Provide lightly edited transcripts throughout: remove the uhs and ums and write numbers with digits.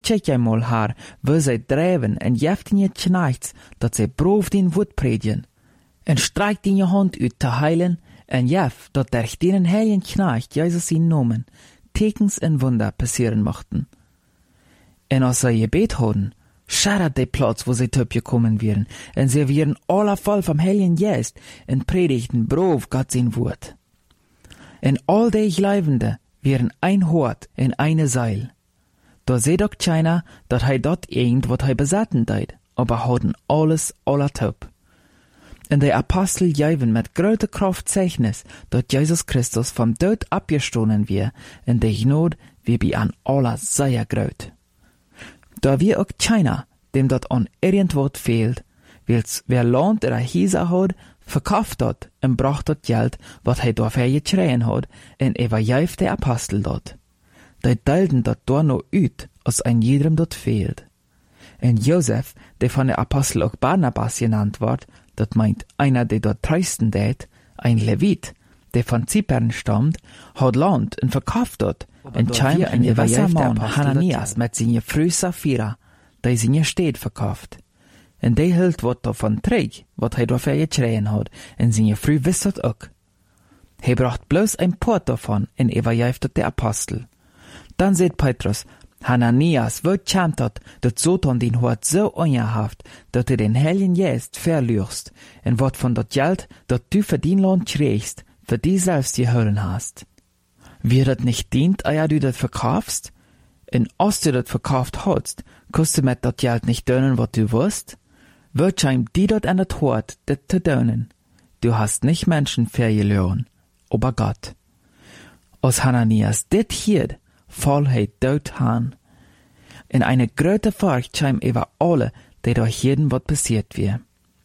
check jij mal haar, wo zij drijven en jeft in je knechts, dat zij brood in woord predigen. En strijkt in je hand uit te heilen, en jef, dat der denen heiligen knecht, Jezus in nomen, tekens en wunder passieren mochten. En als zij gebet hadden, schaddert die Platz, wo sie gekommen wären, en sie wären alle voll vom Heiligen Geist, en predigten brav Gott sein Wort. En all die Gläubende wären ein Hort en eine Seil. Da seht auch keiner, dat hij dort irgend wat hij besatten deed, aber hadden alles aller taub. En die Apostel geven met grote Kraft Zeichnis, dat Jesus Christus vom Tod abgestoßen wir, en die Gnade wir bei an aller sehr groot. Da wir auch keiner, dem dat an irgendwas fehlt, wils wer Land oder Häuser hat, verkauft dat en bracht dat Geld, wat hij dafür geschreien hat, en übergäuft der Apostel dat. Die teilten dat da noch uit, als ein jedem dat fehlt. En Josef, der von der Apostel auch Barnabas genannt wird, dat meint einer, der dort treusten deed, ein Levit, der von Zypern stammt, hat Land en verkauft dat, en scheint ein übergäufter Hananias mit seine Frau Sapphira, die seine Städt verkauft. En die hield wat davon träg, wat hij dafür geschreien hat, en seine Frau wisst dat ook. Hij bracht bloß ein Port davon, en übergäuft der Apostel. Dann seht Petrus, Hananias, wo kämt dat Satan den Hort so onjahaft, dat den Heiligen Geist verlierst, en wat von dat Geld, dat du für den Land kriegst, für die selbst geholen hast. Wie dat nicht dient, eia du dat verkaufst? En als du dat verkauft hast, kannst du mit dat Geld nicht dönen, wat du wirst? Wird scheim die dat an dat Hort, dat zu dönen? Du hast nicht Menschen verloren, aber Gott. Als Hananias dit hiert, voll hij dood han. In eine grote Furcht scheim über alle, die durch jeden wat passiert wir.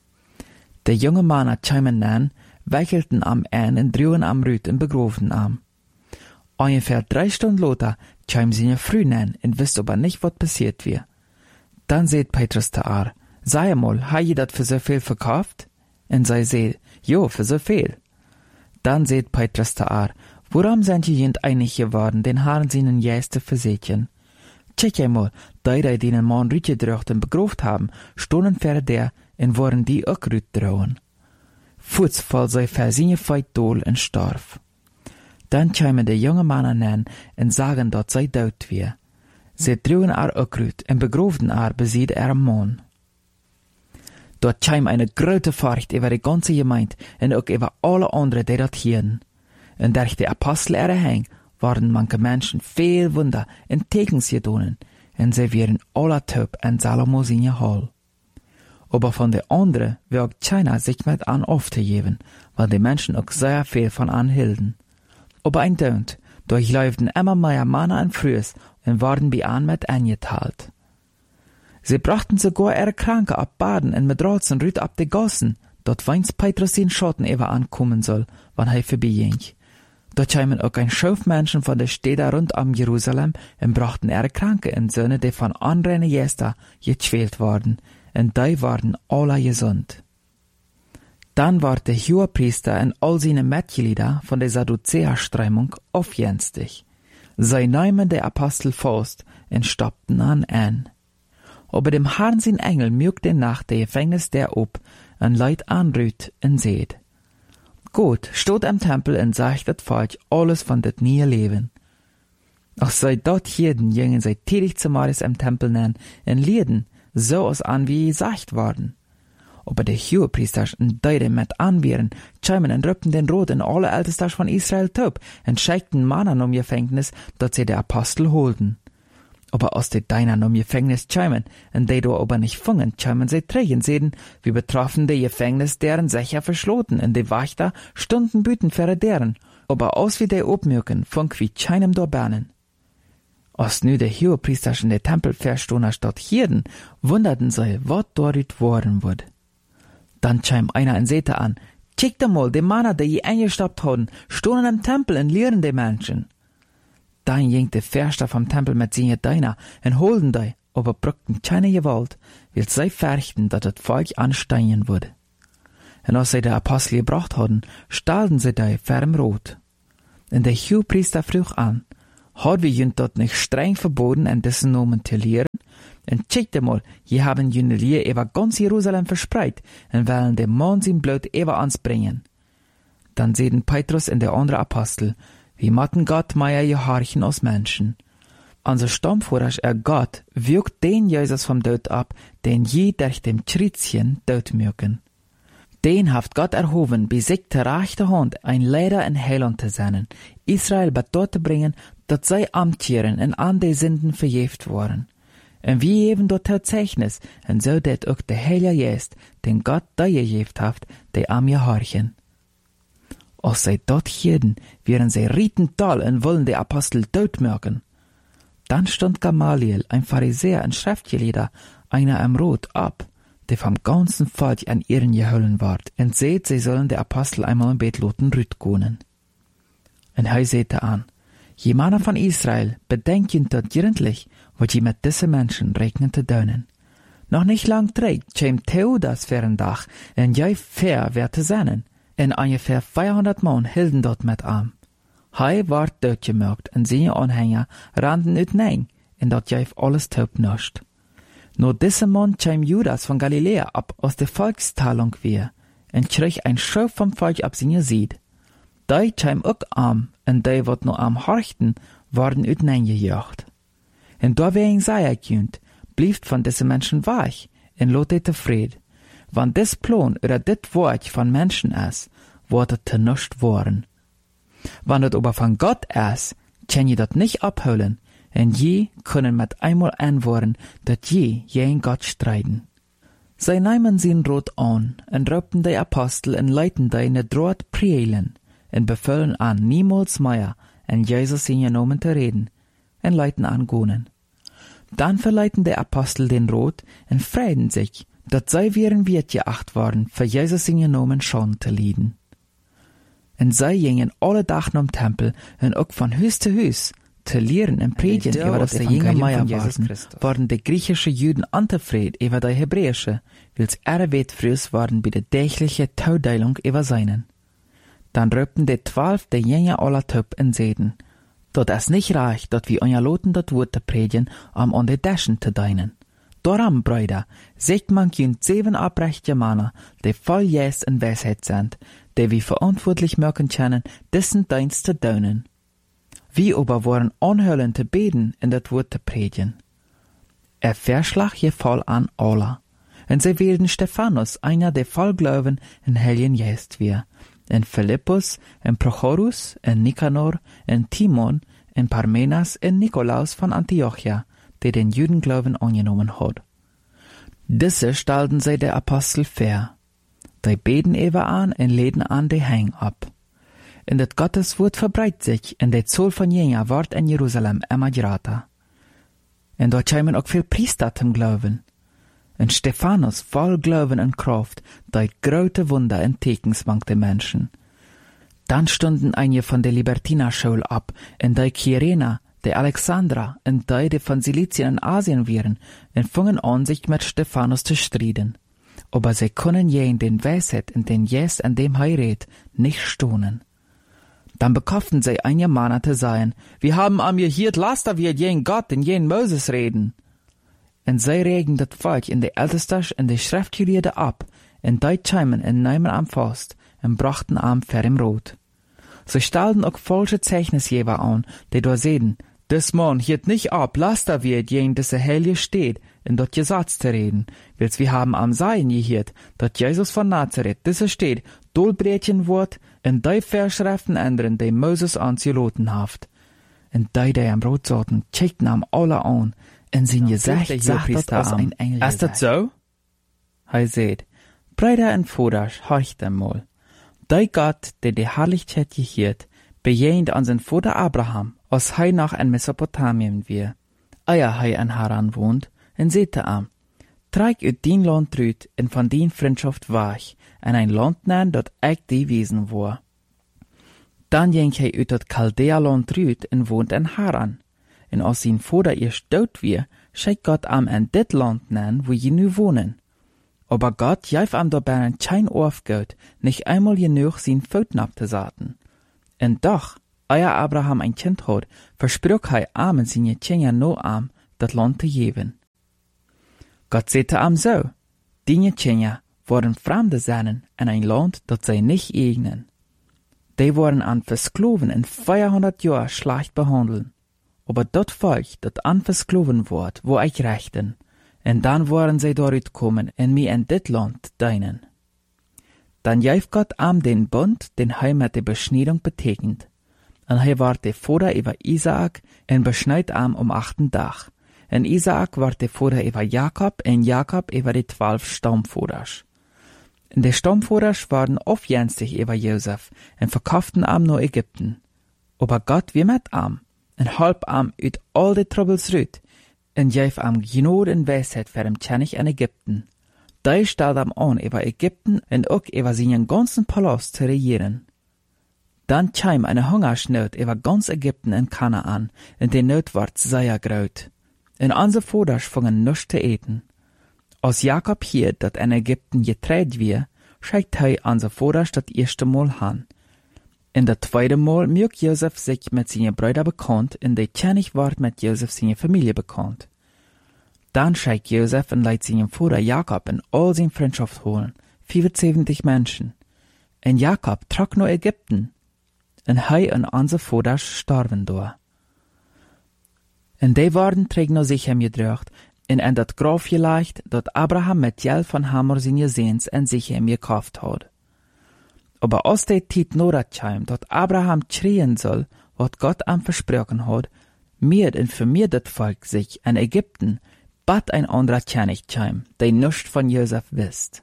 De junge Männer scheimen nan, wechelten am ein en drüben am Rüt en begroven am. Ungefähr 3 Stunden later scheim sie früh nan en wisst aber nicht wat passiert wir. Dann seht Petrus da sei mal, ha je dat für so viel verkauft? En sei seht, jo, für so viel. Dann seht Petrus da woran sind je jent einig geworden, den Haaren seinen Jäste versätjen? Check einmal, die den Mann Rütje dröcht und begroft haben, stonden ver der, en waren die auch Rüt drohen. Futs fall sei versinje feit dol en starf. Dann kämen die junge Männer nen en sagen, dat sei dood wie. Sie drohen auch Rüt en begroften besied Mann. Dort käm eine grote Furcht über die ganze Gemeinde en auch über alle anderen, die dat hieren. En durch die Apostel erhäng, waren manche Menschen viel Wunder en Tekens gedonen, en sie wären alle taub en Salomo seine Hall. Aber von der anderen wird keiner sich mit an aufzugeben, weil die Menschen auch sehr viel von anhielten. Aber ein Dönt, durchläuften immer mehr Männer und Frühes und waren bei an mit angeteilt. Sie brachten sogar ihre Kranke ab Baden und mit Rotzen rüt ab die Gassen, dort weins Petrus den Schotten über ankommen soll, wann er vorbeiging. Dort kämen auch ein Schauf Menschen von der Städte rund um Jerusalem und brachten ihre Kranke in Söhne, die von anderen Jäster gequält worden, und die waren alle gesund. Dann war der Hohepriester und all seine Mitglieder von der Sadduzäerströmung aufjenstig. Sie nahmen der Apostel fast und stoppten an. Aber dem Herrn sein Engel mögte nach der Gefängnis der ob und Leid anrüht und seht. Gott steht am Tempel und sagt das Volk alles von das nie Leben. Auch sei dort jeden jungen sei tätig zum Mordes am Tempel nennen und lieden, so aus an wie gesagt worden. Aber der Hohepriester und die mit anwehren, schämen und rüppten den Rot in alle Ältester von Israel taub und schickten Mannen um Gefängnis, dass sie der Apostel holten. Aber aus den Deinern um Gefängnis schämen, und die do aber nicht fungen, schämen sie trägen sehen, wie betroffen die Gefängnis deren sicher verschloten, und die Wächter stunden büten für deren, aber aus wie die obmücken, funk wie keinem do bernen. Als nu der Hohepriester in der Tempel verstohner statt Hirden, wunderten sie, wat dort worden wird. Dann schäm einer in Sete an, check mal, die Männer, die je eingestoppt haben, stohnen im Tempel und lehren die Menschen. Dann ging der Förster vom Tempel mit seinen Diener und holten die, aber brückten keine Gewalt, weil sie fürchten, dass das Volk ansteigen würde. Und als sie die Apostel gebracht hatten, stahlten sie die ferm rot. Und der Hohepriester frug an, Hat wir jünt dort nicht streng verboten, an dessen Nomen zu lehren? Und checkte mal, je haben jene Lehr über ganz Jerusalem verspreit, und wollen dem Mann sein Blut über ans bringen. Dann sehen Petrus und der andere Apostel, wie matten Gott meier je harchen aus Menschen. Unser Stammvorder Gott wirkt den Jesus vom Tod ab, den je durch dem Schrittchen Tod mögen. Den haft Gott erhoben, besiegte rechte Hand, ein Leder in Heiland zu sein, Israel dort zu bringen, dat sei amtieren und an die Sünden verjeft worden. Und wie eben dort Zeichnis, und so det auch der Heilige Geist, den Gott da gejeft haft, die am je harchen. Als sie dort hielten, wären sie rieten toll und wollen die Apostel tot mögen. Dann stand Gamaliel, ein Pharisäer und Schriftgelehrter, einer am Rot ab, der vom ganzen Volk an ihren geholen ward, und seht, sie sollen der Apostel einmal im Bett loten rütgonen. Und er sagte an, je Männer von Israel, bedenken dort gründlich, wat je mit diesen Menschen regnen zu dönen. Noch nicht lang trägt, käm Theudas für ein Dach, und je fair wird zu sein, und ungefähr 400 Mann hielten dort mit am. Hij ward doodgemerkt en zijn Anhänger rannten uiteen en dat jeif alles taub nascht. Nur diese Mann käm Judas von Galiläa ab aus der Volkstalung weer en kreeg ein Schau vom Volk ab seine Sied. Die käm auch am en die wat nur am horchten worden uiteen gejacht. En da wegen sei gekühnt, blieft von diese Menschen weich en lot die tevreden. Wann des Plan oder dit Wort von Menschen ist, wordt het te nischt worden. Wann het aber von Gott ist, kann je dat nicht abholen, en je können mit einmal antworten, dat je gegen Gott streiten. Sie nahmen sin Rot an, en raubten die Apostel en leiten die ne droht prielen, en befehlen an niemals mehr, en Jesus in ihr Namen zu reden, en leiten an gonen. Dann verleiten die Apostel den Rot en freuen sich, dat sie wären wird geacht worden, für Jesus in ihr Namen schon zu lieden. En zij gingen alle dagen om Tempel en ook van huis te huis te leren en predigen over dat Evangelium van Jesus Christus. Waren de griechische Juden untevreden over de Hebräische, wils weet frühs waren bij de tägliche Taudeilung über seinen. Dann röpten de 12 de Jünger aller Töp en zeiden, dat es nicht reicht, dat wir euer Loten dat Wort te predigen, an de Daschen te deinen. Darum, Brüder, seht man jünd 7 abrechte Männer, die voll Jes en Weisheit sind, die wir verantwortlich machen können, dessen Dienst zu tun. Wir aber waren anhören zu beten und das Wort zu predigen. Verschlag je voll an alle. Und sie wählten Stephanus, einer der voll Glauben in Heiligen Geist wir, und Philippus, und Prochorus, und Nikanor, und Timon, und Parmenas, und Nikolaus von Antiochia, der den Judenglauben angenommen hat. Diese stellten sie der Apostel vor. Die beten ewer an en leden an de Hang ab. En dat Gottes Wort verbreitet sich, en de Zoll von Jünger ward in Jerusalem immer größer. En dort kämen auch viel Priester zum Glauben. En Stephanus voll Glauben und Kraft, deit große Wunder und Tekens mang de Menschen. Dann stunden einige von der Libertinerschule ab, en die Kyrena, die Alexandra, und die von Silizien und Asien wären, und fingen an, sich mit Stephanus zu streiten. Aber sie können je in den Weisheit und den Jes an dem Heirat nicht stohnen. Dann bekauften sie einige Männer zu sein, wir haben am hier laster wir jen Gott und jen Moses reden. Und sie regen das Volk in die Älteste und die Schriftgelehrte ab, und die kämen und nehmen am Fast, und brachten am für im Rot. Sie stellten auch falsche Zeichnisgeber an, die da sehen, des Mann hielt nicht ab, laster wird jen diese Heilige steht, in dort Gesetz zu reden, wils wir haben am Sein gehört, dat Jesus von Nazareth, diese steht, Dolbrätchen wort, in die Verschriften ändern, die Moses anzuloten haft. Und die am Brot saßen, checkten am alle an, und sein Gesicht sagt dat als ein Engel. Ist das so? Er sagt, Brüder und Voders, horcht einmal. Die Gott, der die Herrlichkeit gehört, bejehnt an sein Vater Abraham, als er noch in Mesopotamien wir. Eier er in Haran wohnt, en sete am, treig uit dien Land rüt en van dien Freundschaft weich, en ein Land nein, dat ich die Wesen war. Dann ging hij uit dat Chaldea-Land rüt en wohnt in Haran. En als sein Vater erst dood wir, schickt Gott am in dit Land nein, wo je nu wohnen. Aber Gott jäif am dabei ein kein Aufgeld, nicht einmal genug sein Pfoten abzusaten. En doch, euer Abraham ein Kind had, versprach hij am seine Tjenja no am dat Land te geven. Gott sagte am so, die Tjenja worden Fremde zijn in ein Land dat zij nicht eignen. Die worden an Verskloven in 400 Jahr schlecht behandeln. Aber dat Volk, dat an Verskloven wordt, wo ich rechten, en dan worden zij daaruit komen en mij in dit Land dienen. Dan geeft Gott am den Bund, den hij met de beschneidung betekent. En hij wordt de vader über Isaak en beschneid am 8. Dag. En Isaak wordt de vader über Jakob en Jakob über de 12 stamvaders. En de stamvaders waren afjenstig über Josef en verkauften am naar Ägypten. Aber Gott wie met am en halp am uit al de troubles ruit en geef am genade en wijsheid voor hem tjennig in Ägypten. Die stelde am an über Ägypten en ook über seinen ganzen Palast zu regieren. Dann kam eine Hungersnot über ganz Ägypten en Kanaan, en die Not ward sehr groot. En onze vaders vangen nichts te eten. Als Jakob hier dat in Ägypten getreid wie, schickt hij onze vaders dat erste Mal han. In dat tweede Mal mög Josef sich mit seinen Brüdern bekannt, en die tjennig ward mit Josef seine Familie bekannt. Dann schickt Josef en leidt seinen Vater Jakob in all zijn Freundschaft holen, 75 Menschen. En Jakob trok naar Ägypten, en hij en onze vaders starven door. En die waren terug naar Sichem gedrucht, en in dat graf gelegd, dat Abraham met geld van Hamor zijn Seens en Sichem gekauft had. Aber als die tijd nodig kwam, dat Abraham schreien soll, wat Gott am versprochen had, meer en vermeerdert Volk sich in Ägypten, bat ein anderer König kwam, der nichts von Josef wist.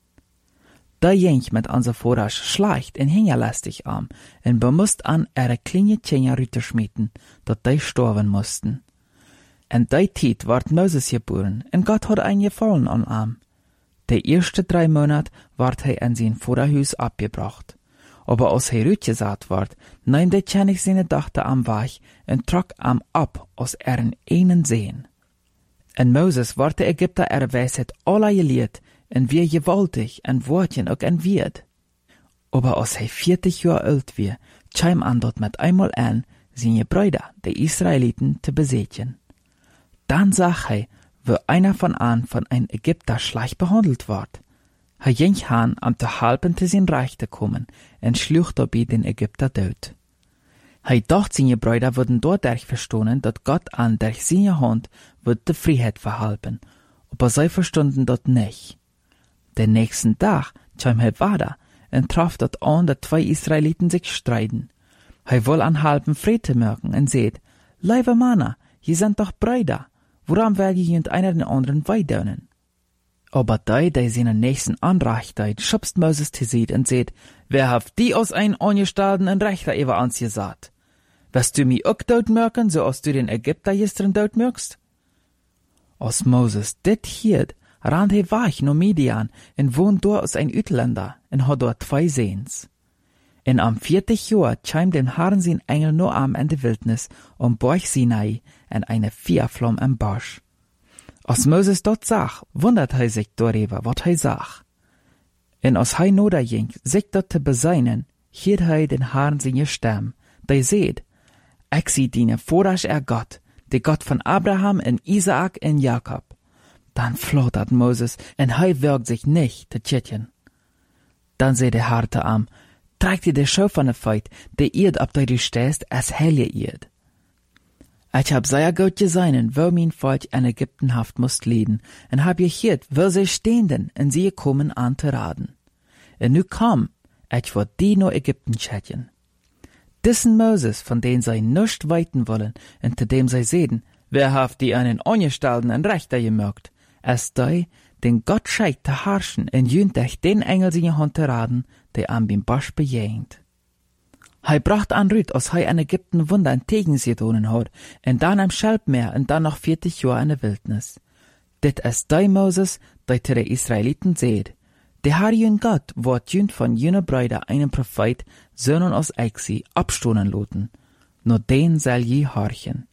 Da ging mit unser Vaders schlecht en hingerlästig am, en bemusst an ihre kleine Tjenja rüterschmieden, dat die sterben mussten. En die tijd ward Moses geboren, en Gott hat ein gefallen an am. De erste 3 Monate ward hij in sein Vaterhuis abgebracht. Aber als hij rütgesat ward, nahm der König seine Tochter am Weg en trok am ab aus ihren einen Sehen. En Moses ward de Ägypter ihre Weisheit alle geleerd, en wie gewaltig en woordjen ook en wird. Aber als hij 40 Jahre alt wie, kam an dort mit einmal an, seine Brüder, die Israeliten, te besetzen. Dann sah hij, wo einer von ein Ägypter schlecht behandelt ward. Hij ging han am te halpen te zijn Reich te kommen, en schlucht dabei den Ägypter dood. Hij dacht seine Brüder würden dadurch verstehen, dat Gott an durch seine Hand wird die Freiheit verhalten, aber sie verstunden dat nicht. Den nächsten Tag kam hij weiter en traf dat an, dat 2 Israeliten sich streiten. Hij will an halben Friede merken en seht, liebe Männer, je sind doch Brüder, woran will je und einer den anderen weidaunen? Aber die seinen nächsten anreicht, schubst Moses zu sieht und seht, wer haft die aus ein Angestellten en Rechter über uns gesagt? Wirst du mi ook dood merken, so als du den Ägypter gestern dood merkst? Als Moses dit hielt, rand hij weg naar Midian en woont dort als ein Utländer en hat dort 2 Seens. En am 40 Jahr kam dem Herrn sein Engel nur am in de Wildnis Berg Sinai en eine Feuerflamme im Busch. Als Moses dort sah, wundert hij sich darüber, wat hij zag. En als hij noder ging, sich dort te beseinen, hielt hij den Herrn seine Stimme, die seht, ich zie dienen Vaders Gott, der Gott von Abraham en Isaak en Jakob. Dann flattert Moses, en hij wirkt sich nicht te tschitjen. Dann seht der Herr te am, tragt dir de Schau von der Feit, der Erd, ab der du stehst, as helje Erd. Ich hab sehr gut gesehen, wo mein Volk in Ägypten haft musst leden, en hab gehört, wo sie stehenden, en sie kommen an te raden. En nu kam, ich wollt die nur Ägypten schicken. Diesen Moses, von dem sie nicht weiten wollen, und zu dem sie sehen, wer haft die einen Angestellten en Rechter gemerkt, als die, den Gott schickt zu herrschen, en jünt durch den Engel seine Hand zu raden, der am beim Busch bejähnt. Hij bracht an Rüt, als hij in Ägypten Wunder tegen sie gedonen hat, en dann am Schelpmeer, en dann noch 40 Jahre in der Wildnis. Dit is die Moses, die zu den Israeliten seht. Der Herr jün Gott wordt jünt von jüner Brüder einen Prophet, Söhnen aus Exi, abstoßen loten. Nur den soll je horchen.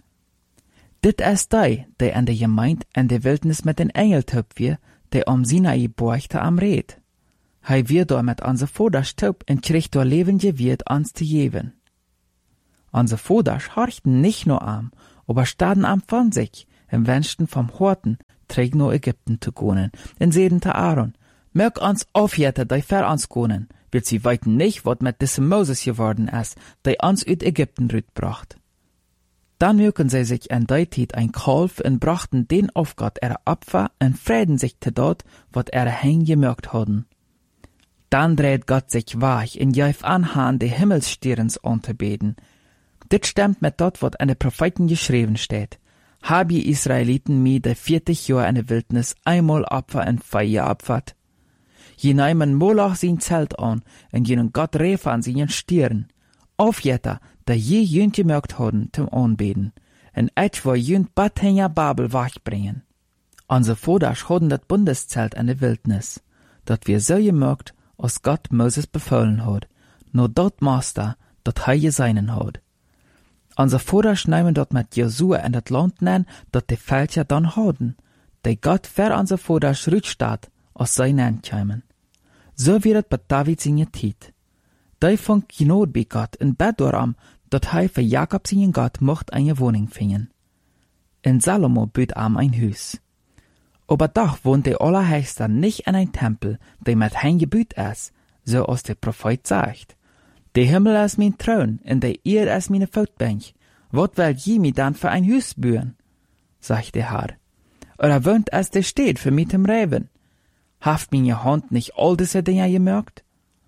Dit is die in der Gemeinde in der Wildnis mit den Engel töp wir, der Sinai borgte am Red. Hij wird dort mit unser Vater taub en kriegt dort levende Wirt ans te geven. Unsere Voders horchten nicht nur am, aber starten am von sich, im wünschten vom Horten, träg nur Ägypten zu gehen, und sehen zu Aaron, mög uns aufjäten, die für uns gehen, weil sie weiten nicht, wat mit diesem Moses geworden ist, der uns uit Ägypten rütbracht. Dann mögen sie sich in der Zeit ein Kalf und brachten den auf Gott ihre Opfer und frieden sich zu dort, wat ihre Hänge gemerkt hadden. Dann dreht Gott sich weich und jäuf anhand die Himmelsstirns anzubeten. Dit stimmt mit dort, wat in den Propheten geschrieben steht. Hab je Israeliten mir de 40 Jahre in der Wildnis einmal Opfer und Feier abfahrt. Je neimen Moloch sein Zelt an und jenen Gott rief an seinen Stirn. Aufjetter, da je jünt gemerkt hadden zum Anbeten, en etwa jünt Bathänger Babel wachbringen. Unsere Voders hadden das Bundeszelt in der Wildnis, dat wir so gemerkt, als Gott Moses befohlen hat, nur dort Master, dat he seinen hat. Unsere Voders nehmen dort mit Josua in das Land nennen, dat die Völker dann hadden, die Gott für unsere Voders rütstaat, als sie nennen kämen. So wird es bei David seine Zeit. Die fand Gnade bei Gott und bet darum, dat he für Jakob seinen Gott mocht eine Wohnung finden. In Salomo büt am ein Haus. Aber doch wohnt der Allerheißte nicht in ein Tempel, der mit hein gebüt ist, so als der Prophet sagt. Der Himmel ist mein Thron und der Erde ist meine Fußbank. Wat will je mir dann für ein Haus bühen? Sagt der Herr. Oder wohnt es der steht für mit dem Reben? Haft meine Hand nicht all diese Dinge gemerkt?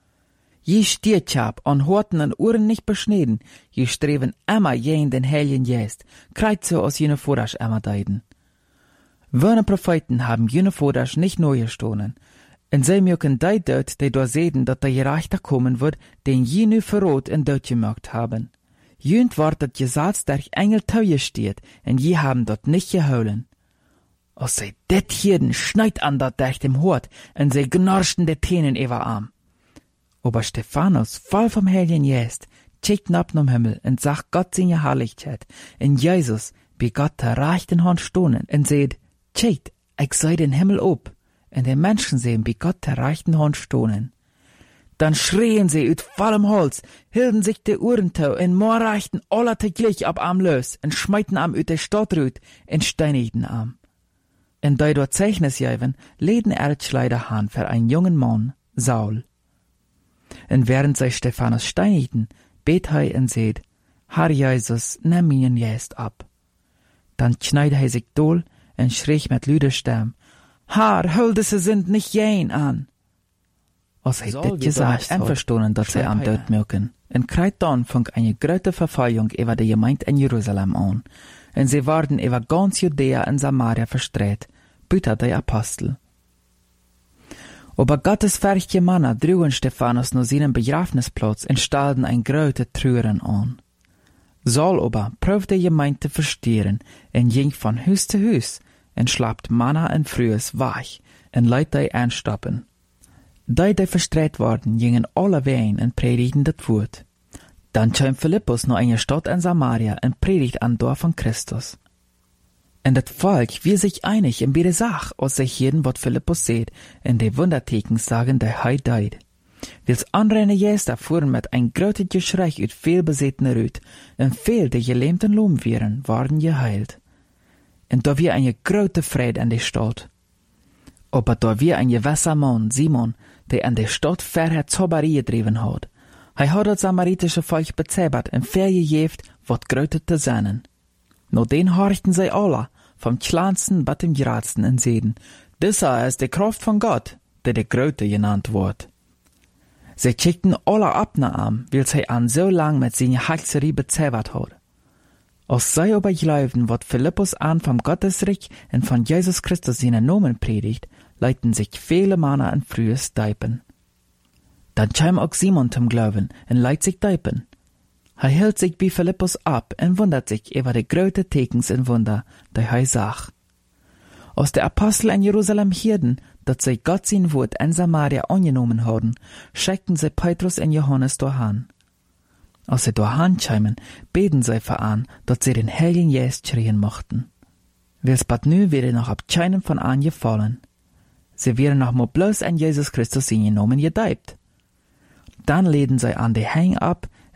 Je stiert hab an Horten und Ohren nicht beschneden, je streben immer je in den Heiligen Geist, kreit so aus jene Voders immer deiden. Wöne Propheten haben jene Voders nicht neu gestohlen, und sie mögen die dort, die da sehen, dat der Gerechter kommen wird, den jene verrot und dort gemerkt haben. Jünt ward dat Gesetz der Engel teuer steht, und je haben dort nicht geholen. Als sie det hierden schneid an dat durch dem Hort, und sie gnarschten de Tänen über Arm. Aber Stephanus, voll vom Heiligen Geist, checkt ab nom Himmel und sagt Gott seine Herrlichkeit, und Jesus, bei Gott der rechten Hand stohnen, und seht, checkt, ich sei den Himmel ob, und die Menschen sehen bei Gott der rechten Hand stohnen. Dann schrien sie ut vollem Holz, hielten sich die Uhren tau, und morreichten alle teglich ab am Lös, und schmeiten am ut der Stadt rüt, und steinigten am. Und da dort Zeichnis jäven, leden Erdschleider han für einen jungen Mann, Saul. Und während sie Stephanus steinigten, bet he und seht, Herr Jesus, nimm ihn jetzt ab. Dann schneide he sich dohl und schrie mit lüder Stimme, Herr, hol diese sind nicht jen an. Als he dit gesagt, einverstanden, dass sie am Tod mögen. Und kreit dann fang eine große Verfeuerung über die Gemeinde in Jerusalem an. Und sie waren über ganz Judäa und Samaria verstreut, büter die Apostel. Aber Gottes fähige Männer trugen Stephanus nach seinem Begrafnisplatz und stellten ein große Trüren an. Saul aber prüfte die Gemeinde zu verstehen und ging von Haus zu Haus und schlappt Männer und Frühes weich und leidt die anstoppen. Die verstreut worden, gingen alle wein und predigten das Wort. Dann kam Philippus nach einer Stadt in Samaria und predigt an Dorf von Christus. Und das Volk wir sich einig in beide Sach, als sich jeden, wat Philippus seht, in de Wunderteken sagen, der hei deid. Wils anreine Jäster fuhren mit ein großes Geschrei ut viel besetene Rüt, und viel der gelähmten Lohn wären, waren geheilt. Und da wir eine große Freude an der Stadt. Aber da wir ein gewisser Mann, Simon, der an der Stadt vorher Zauberie getrieben hat, hat das samaritische Volk bezebert und vergejeft, wat Gröte zu seinen. No den horchten sie alle, vom kleinsten bis dem geradsten in Seden. Dieser ist die Kraft von Gott, der Gröte genannt wird. Sie schickten alle ab nach ihm, weil sie an so lang mit seiner Hexerie bezebert hat. Als sie aber glaubten, wat Philippus an vom Gottesreich und von Jesus Christus seinen Namen predigt, leiten sich viele Männer an frühes Deipen. Dann kam auch Simon zum Glauben und leit sich Deipen. Er hält sich bei Philippus ab und wundert sich über die große Tekens und Wunder, die er sah. Als die Apostel in Jerusalem hörten, dass sie Gott sein Wort in Samaria angenommen haben, schickten sie Petrus und Johannes dahin. Als sie dahin kamen, beten sie für an, dass sie den Heiligen Geist schreien mochten. Wils bad nu wäre noch ab keinem von an gefallen. Sie wären noch mal bloß an Jesus Christus in genommen gedeibt. Dann leden sie an die Hänge ab,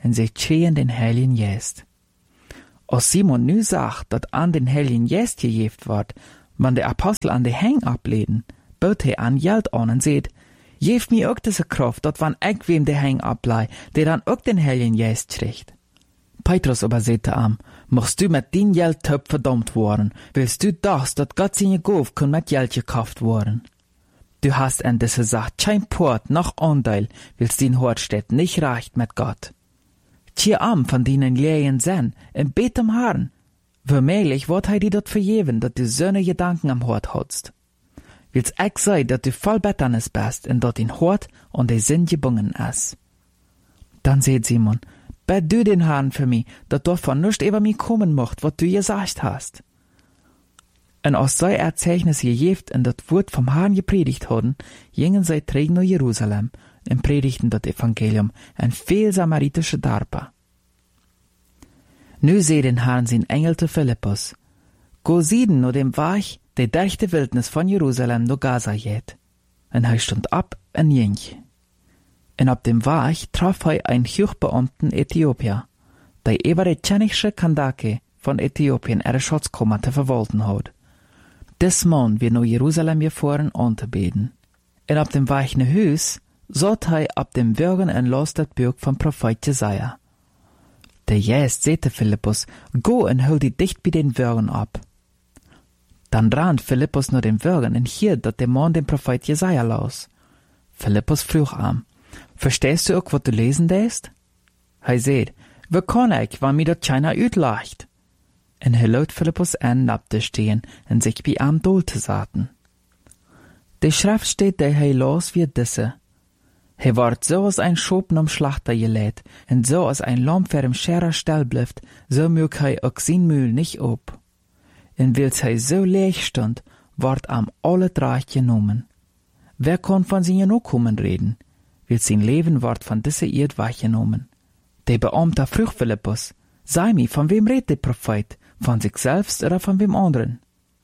en sie tschehen den Heiligen Geist. Als Simon nu sagt, dat an den Heiligen Geist gegeven wordt, wann der Apostel an de Heng ableden, bot hij an Geld an en seht, geef mir ook diese Kraft, dat wann ik wem de Heng ablei, der dann ook den Heiligen Geist kriegt. Petrus aber sagte am, machst du mit din Geld töp verdammt worden, willst du das, dat Gott seine Gauf kann mit Geld gekauft worden? Du hast en diese gesagt, kein Port noch Anteil, willst din Hort steht nicht recht mit Gott. Tje am von denen Lehren sen, en bet am Herrn. Womöglich wird hij die dort vergeven, dat du söne Gedanken am Hort hast. Willst ich sei, dat du voll betternis bist, en dat din Hort und de Sinn gebungen is. Dann seht Simon, bet du den Herrn für mich, dat davon nicht über mich kommen mocht, wat du gesagt hast. Und als sei Erzeichnis gegeben und das Wort vom Herrn gepredigt hadden, gingen sie träg nach Jerusalem und predigten das Evangelium an viel samaritische Darpa. Nu seh den Herrn sein Engel zu Philippus, go sieden nur dem Weg, der durch die Wildnis von Jerusalem nach Gaza geht. Und er stund ab und ging. Und ab dem Weg traf er einen Hochbeamten Äthiopier, der über die tschenische Kandake von Äthiopien ihre Schatzkammer zu verwalten hat. Des Mann wir nach Jerusalem gefahren anzubeten. Und ab dem Weg nach Hus sollt er ab dem Wirgen en los das Buch vom Prophet Jesaja. Der Geist sagte Philippus, go und hol die dicht bei den Wirgen ab. Dann rannt Philippus nach dem Wirgen und hier, dat der Mann den Prophet Jesaja las. Philippus frug am, verstehst du auch, was du lesen lässt? Er sagt, wie kann ich, wann mir das keiner uitlacht? En hij laat Philippus an, ab te stehen en sich bei am Dol te zaten. De Schrift steht, der hij las wie disse. Hij wordt so als ein Schopen am Schlachter gelegt, en so als ein Lamm vor dem Scherer stell blieft, so mög hij auch sein Mühl nicht op. En wils hij so leeg stund, wordt am alle Reich genommen. Wer kann von seinen Nachkommen reden? Will sein Leben wordt von dieser Erd weggenommen. Der Beamte frug Philippus, sei mir, von wem redet der Prophet? Von sich selbst oder von wem anderen?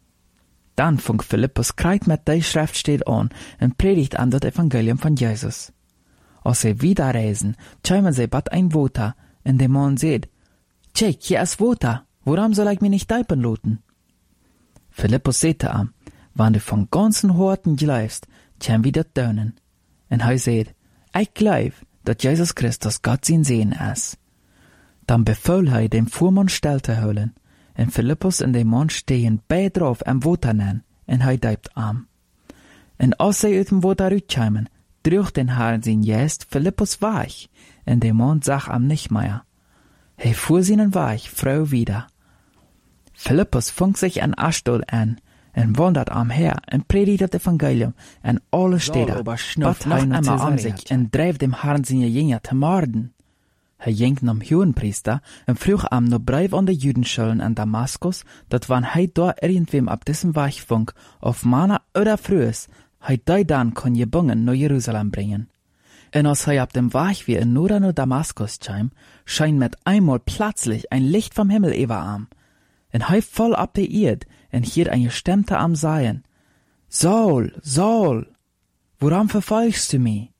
Dann fing Philippus kreit mit der Schriftsteht an und predigt an das Evangelium von Jesus. Als sie wieder reisen, kämen sie bad ein Water, und der Mann sagt, check, hier ist Water, warum soll ich mich nicht teipen lassen? Philippus sagte am, wenn du von ganzen Horten glaubst, kämen wir das dönen. Und er sagt, ich glaub, dass Jesus Christus Gott sein Sehen ist. Dann befahl er dem Fuhrmann still zu holen. Und Philippus und der Mann stehen beide drauf am Water nennen, und er deibt am. Und als sie aus dem Water rauskamen, drückt den Herrn sein Geist Philippus weich, und der Mann sagt am nicht mehr. Er fuhr seinen Weg, Frau wieder. Philippus fängt sich an Aschdod an, und wandert am Her, und predigt das Evangelium, und alle Städte, bat noch einmal an sich, und dreif dem Herrn seine Jünger zu morden. Er ging nam Hohenpriester und frug am no Brief an de Judenschulen an Damaskus, dat wann hij da irgendwem ab diesem Weg funk, auf Mana oder Frühes, hij die dann kon gebungen no Jerusalem bringen. Und als hij ab dem Weg wie in Nora no Damaskus kam, scheint mit einmal plötzlich ein Licht vom Himmel über am. Und hij voll ab der Erd, und hier eine Stimme am Seien. Saul, Saul, woran verfolgst du mich?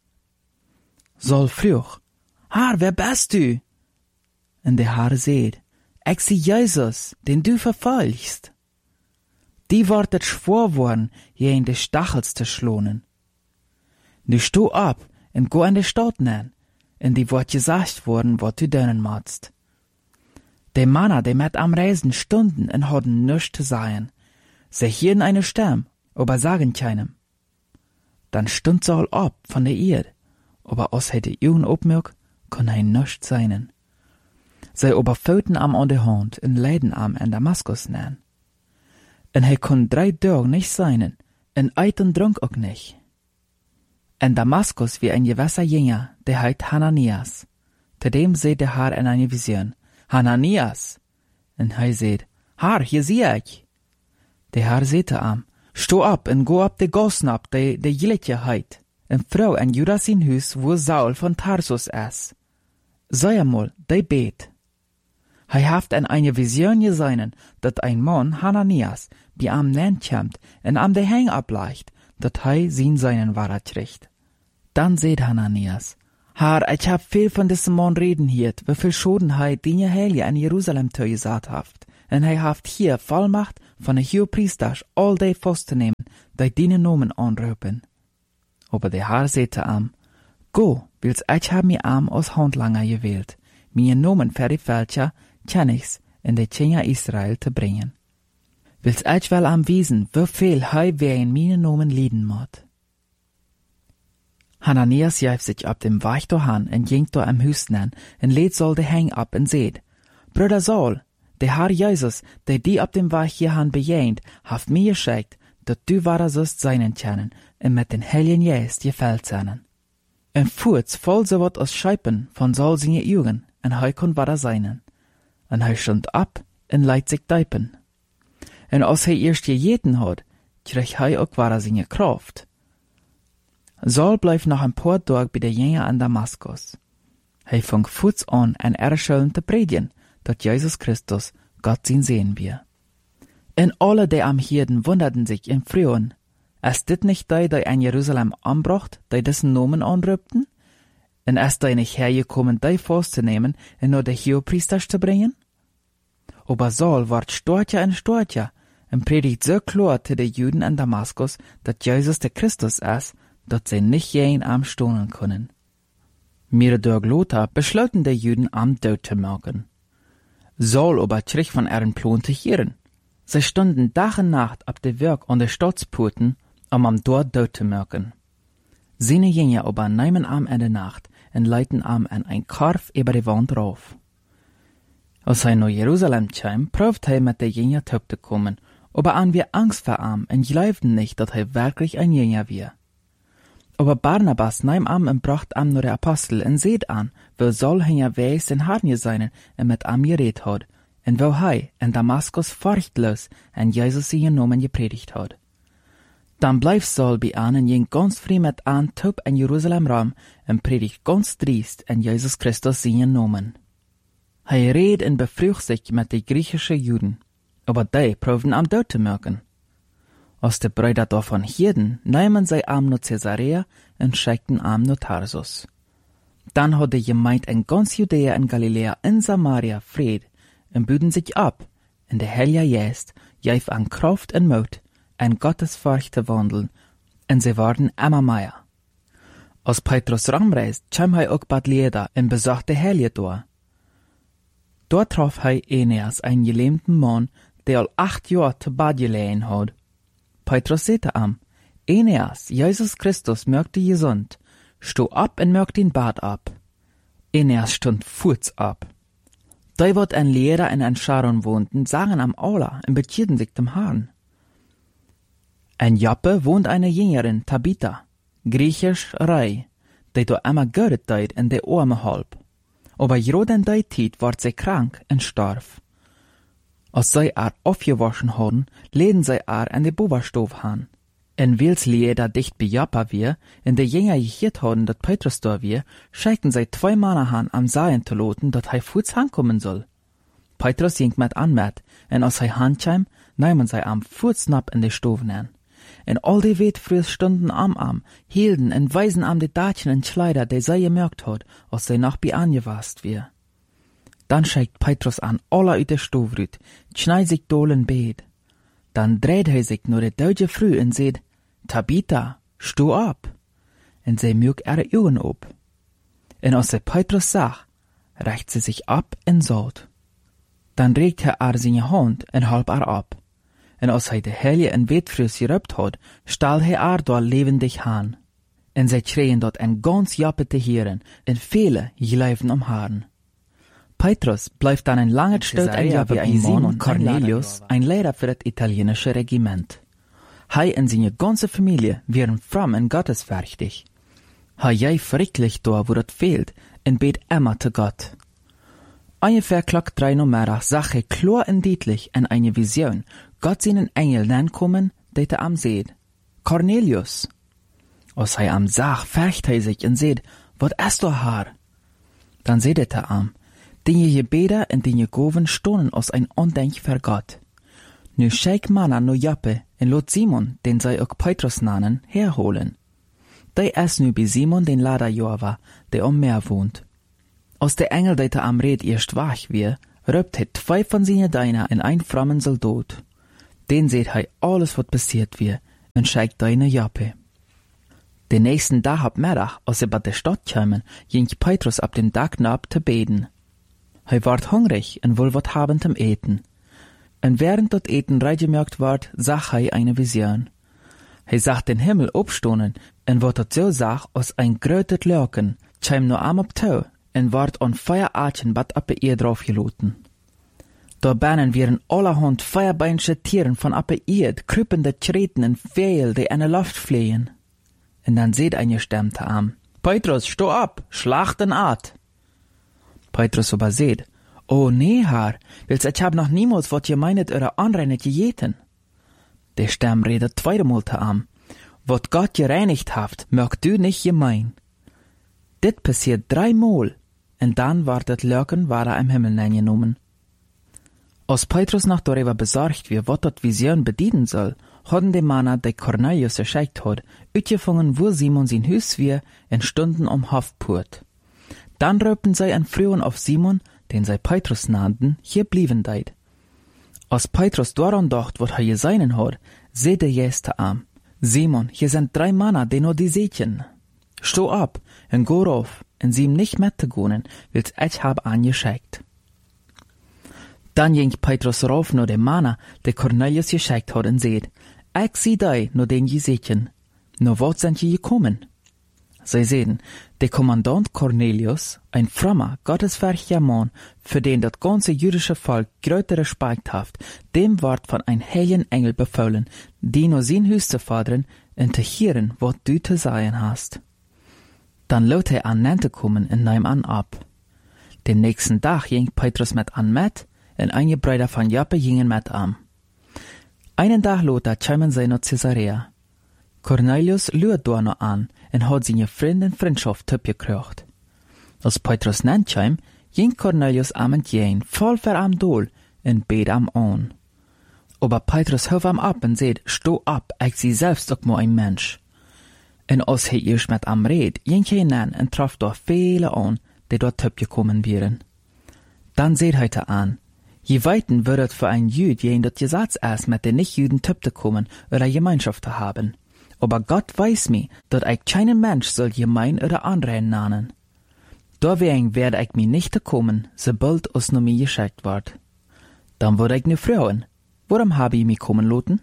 Saul frug, Herr, wer bist du? Und der Herr sagt, ich sei Jesus, den du verfolgst. Die wortet schwor worden, je in de Stachels zu schlonen. Nu sto ab und go an de Stadt nen, und die wort gesagt worden, wat du dönen magst. De Manner, die met am Reisen stunden und hadden nichts zu sagen. Sie hielten eine Stimme, aber sagen keinem. Dann stund Saul ab von der Erde, aber aus hätte Jungen obmög, kann hij nichts seinen. Zij oberföten am an der Hand in Leidenarm in Damaskus nähen. En hij kon 3 Tage nicht seinen, en eit und drunk auch nicht. In Damaskus wie ein gewisser Jünger, der heit Hananias. Zu dem seht der Herr in eine Vision, Hananias. En hij seht, Herr, hier sieh ich. Der Herr sehte am, sto ab en go ab de Gossen ab, de Jiletje heit. En Frau en Judas in Hus, wo Saul von Tarsus ist. Sei einmal, de bet. Hij haft en eine Vision gesehen, dat ein Mann, Hananias, bi am nennt kämmt, en am de Heng ableicht, dat hij seinen Wahrheit kriegt. Dann seht Hananias, Herr, ich hab viel von diesem Mann reden hiert, wieviel Schoden hei die Heilige in Jerusalem zugesagt haft. En hij haft hier Vollmacht von der Hohepriesters all die vastzunehmen, die die Nomen anrufen. Aber der Herr sagte am, go, wils ich hab mir am aus Handlanger gewählt, mir Nomen für die Völker, Tjenigs, in die Kinder Israel zu bringen. Wils ich wel am wiesen, wieviel hei wer in meine Nomen lieden mod. Hananias jäf sich ab dem Weich dohan en ging do am Hüsten en lädt soll de Hang ab en seht, Bruder Saul, der Herr Jesus, der die ab dem Weich hierhan bejähnt, haft mir geschickt, dat du wahrer sollst seinen kennen, en mit den Heiligen Geist gefällt seinen. En fuhrts voll so wat aus Scheipen von Saul seine Augen, en hei kon wahrer seinen. En hei stund ab, en leit sich deipen. En als hei erst gejeten hat, krieg hei auch wahrer seine Kraft. Saul bleif noch ein paar Tag bei der Jünger an Damaskus. Hei fang futs an, en Erschöllen zu predigen, dat Jesus Christus Gott sin sehen wir. En alle, die am Hirden, wunderten sich im Frühen. Ist dit nicht die in Jerusalem anbracht, die dessen Nomen anrübten? En ist die nicht hergekommen, die vorzunehmen, und nur die Hohepriesters zu bringen? Aber Saul ward storcher und predigt so klar zu den Juden in Damaskus, dat Jesus der Christus ist, dat sie nicht jeden am stohlen können. Mir durch Lothar beschlossen die Juden am Tod zu machen. Saul aber trich von ihren Plan zu hören. Sie stunden Tag und Nacht ab der Werk an der Stadtsporten, am dort Tod zu machen. Seine Jünger aber nehmen am in der Nacht und leiten am an ein Karf über die Wand rauf. Als er nach Jerusalem kam, prüft er mit der Jünger zu kommen, aber an wir Angst vor ihm und glaubten nicht, dass er wirklich ein Jünger war. Aber Barnabas nahm am und bracht am nur der Apostel und seht an, wo Saul hinger weis in Harnie seinen und mit am geredet hat, und wo hei in Damaskus furchtlos und Jesus seinen Namen gepredigt hat. Dann bleif Saul bei an und ging ganz früh mit an top in Jerusalem rum und predigt ganz driest in Jesus Christus seinen Namen. Hei red und befrücht sich mit den griechischen Juden, aber die proben am Tod zu machen. Als die Brüder davon hörten, nahmen sie am nach Caesarea und schickten am nach Tarsus. Dann hat die Gemeinde in ganz Judäa und Galiläa in Samaria Fried und büden sich ab, in der Heilige Geist, jäf an Kraft und Mut, in Gottesfurcht zu wandeln, und sie waren immer mehr. Als Petrus rumreist, kam er auch Bad Leda und besuchte die Heilige dort. Dort traf er Aeneas, einen gelähmten Mann, der all 8 Jahre zu Bad gelegen hat. Petrus sagte am, Aeneas, Jesus Christus möchte gesund, sto ab und mögt ihn Bad ab. Aeneas stund futs ab. Da wird ein Lehrer in ein Scharon wohnten, sagen am Allah und bekehrten sich dem Herrn. In Joppe wohnt eine Jüngerin, Tabitha, griechisch Rei, die do immer göret deid in der Arme halb. Aber gerade in der Zeit ward sie krank und starb. Als sie aufgewaschen hadden, leden sie in die Boberstove han. En wils Lieder dicht bei Joppa wir, in der Jünger gehört hadden, dat Petrus da wir, schickten sie 2 Männer han am Seien zu loten, dat hei futs hankommen soll. Petrus ging mit an mit, en als hei hankam, nahmen sie am futsnapp in die Stoven an. En all die Wetfrühs stunden am, hielten en weisen am die Datchen und Kleider, die sie gemerkt hat, als sie noch bei angewast wir. Dann schickt Petrus an alle uit der Stove rüt, schneid sich dolen Beet. Dann dreht er sich nur der deutsche Früh und seht, Tabitha, sto ab. Und sie mögt ihre Augen op. Und als sie Petrus sah, reicht sie sich ab und sagt. Dann regt er seine Hand und halb ab. Und als er die Heilige in Wetfrüs geröpt hat, stahl er dort lebendig an. Und sie schreien dort ein ganz Joppe zu hören, und viele gleifen Haaren. Petrus bleibt dann ein langer Stück in Joppe bei Simon Cornelius, ein Lehrer für das italienische Regiment. Hei und seine ganze Familie wären fromm und gottesfürchtig. Hei jäi fricklich da, wo das fehlt, und bet immer zu Gott. Ungefähr klock 3 Uhr mittags sah er klar und deutlich in eine Vision Gott seinen Engel nankommen, der am seht. Cornelius. Als er am sah, färcht er sich und seht, wat ist da Haar? Dann seht er am, die Gebete und die Goven stohnen aus ein Undenk für Gott. Nu schick Manna no Joppe und lot Simon, den sei auch Petrus nannen, herholen. die ist nu bei Simon den Lader Jova, der am Meer wohnt. Als der Engel, der da am Red erst wach wie, röpt hij 2 von seinen Diener in ein fremden Soldat. Den seht hij alles, was passiert wie, und schickt deine Jappe. Den nächsten Tag ab Mittag, als sie bei der Stadt kamen, ging Petrus ab dem Dach ab zu beten. Hij ward hungrig und wohl wat haben zum Eten. Und während dort Eten reingemerkt ward, sah hij eine Vision. Hij zag den Himmel opstonen, und wat dat so sah, als ein grötet Lörken, kam nur am ab Tau, und ward an Feuerarchen bat ab ihr draufgeloten. Da bannen wir allerhand feierbeinsche Tieren von ab ihr, krüppende Treten und Fehl, die in der Luft fliehen. Und dann seht eine Stimme am: Petrus, steh ab, schlag den Art. Petrus aber seht: Oh nee, Herr, willst ich hab noch niemals wat je meinet eure anreinet gejeten. Der Stimme redet zweimal am: Wat Gott gereinigt haft, mögt du nicht gemein. Dit passiert 3-mal, und dann war das Lörken im Himmel eingenommen. Als Petrus noch darüber besorgt wie wat dat Vision bedienen soll, hadden die Männer, die Cornelius geschickt hat, uitgefangen, wo Simon sein Haus wie, und stunden Haftpurt. Dann röpten sie an Frauen auf Simon, den sie Petrus nannten, hier blieben deit. Als Petrus daran dacht, wat er geseinen hat, seht der Jester am: Simon, hier sind 3 Männer, die nur die sehtchen. Steh ab und go rauf, und sie ihm nicht mitzugonen, wills ich hab angeschickt. Dann ging Petrus rauf nur dem Männer, der Cornelius geschickt hat, und seht: Ich sieh dei nur den Jesechen. Nur wat sind je gekommen? Sie sehen, der Kommandant Cornelius, ein frommer, gottesfürchtiger Mann, für den das ganze jüdische Volk größte Respekt haft, dem ward von ein heiligen Engel befohlen, die nur sein Haus zu fordern und zu hören, wat du zu sagen hast. Dann lot er an Nente kommen und nahm an ab. Den nächsten Tag ging Petrus mit an mit, und einige Brüder von Joppe gingen mit an. Einen Tag later kamen sie nach Caesarea. Cornelius lüht da noch an und hat seine Freunde und Freundschaft gekriegt. Als Petrus nennt kam, ging Cornelius am entgegen, voll für am Dol, und bet am an. Aber Petrus hört am ab und sagt: Steh ab, ich sie selbst auch mal ein Mensch. Und als er erst mit am red, ging er hinein und traf dort viele an, die dort gekommen wären. Dann seht heute an: Je weiten würdet für ein Jüd jen das Gesetz erst mit den Nicht-Jüden zu kommen oder Gemeinschaft zu haben. Aber Gott weiß mir, dass ich keinen Mensch soll gemein oder anrein nennen. Deswegen werde ich mir nicht kommen, sobald es nur mir geschickt wird. Dann wurde ich ne Frauen: Warum habe ich mich kommen lassen?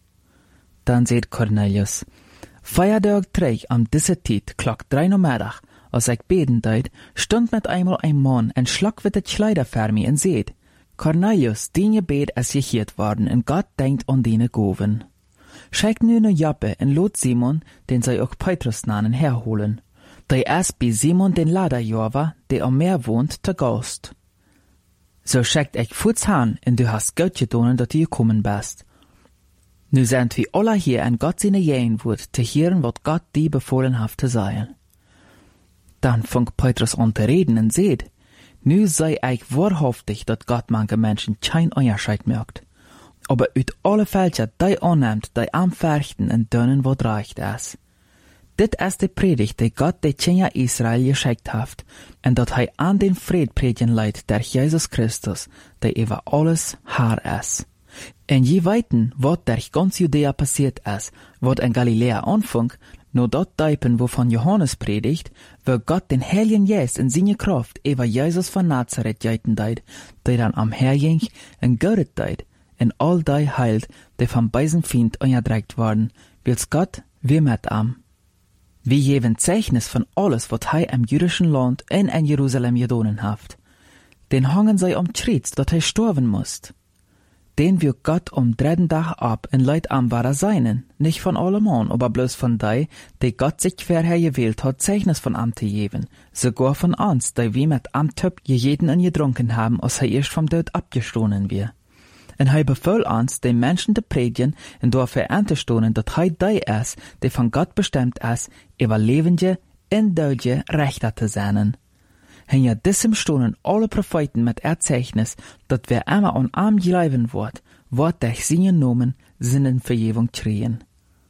Dann seht Cornelius: Feiertag 3 am diese Zeit, klock 3 Uhr Mittag, als ich beten deut, stund mit einmal ein Mann und schlag mit de Kleider für mich und seht: Cornelius, dein Gebet ist gehört worden, und Gott denkt an deine Goven. Schickt nu ne Joppe und lot Simon, den sie auch Petrus nannen, herholen. Der ist bei Simon den Lader Jova, der am Meer wohnt, zu Gast. So schickt ich Fuß han, und du hast Gott getan, dass du gekommen bist. Nu sind wir alle hier, und Gott seine Jähen wird, zu hören, was Gott dir befohlen hat zu sagen. Dann fängt Petrus an zu reden und seht: Nu sei ich wahrhaftig, dass Gott manche Menschen kein Unterschied merkt. Aber uit alle Fälscher, die annimmt, die anfechten und dönnen, wat reicht es. Dit ist die Predigt, die Gott die Kinder Israel geschickt hat, und dat hij an den Fried predigen leidt, der Jesus Christus, der über alles Herr ist. Und je weiten, wat der ganz Judäa passiert ist, wat in Galiläa anfang, nur dort Deipen, wovon Johannes predigt, wo Gott den Heiligen Geist in seine Kraft über Jesus von Nazareth geiten deit, der dann am Herrging und Gott deit, und all die heilt, die vom beisen Feind angedrückt worden, wills Gott wie mit am. Wie geben Zeichnis von alles, was er im jüdischen Land und in Jerusalem gedonen haft. Den hangen sie Schritt, dass er sterben muss. Den wird Gott 3. Tag ab und leid am wahrer seinen, nicht von allem an, aber bloß von die Gott sich vorher gewählt hat, Zeichnis von am zu geben, sogar von uns, die wir mit am Töpf jeden und getrunken haben, als er erst vom Tod abgestohlen wir. Und er befahl uns, den Menschen zu predigen und dafür anzustoßen, dass er der ist, der von Gott bestimmt ist, über lebende und tote Rechter zu sein. Und ja diesem stoßen alle Propheten mit Erzeichnis, dass wer immer an arm geleben wird durch seinen Namen seinen Vergebung kriegen.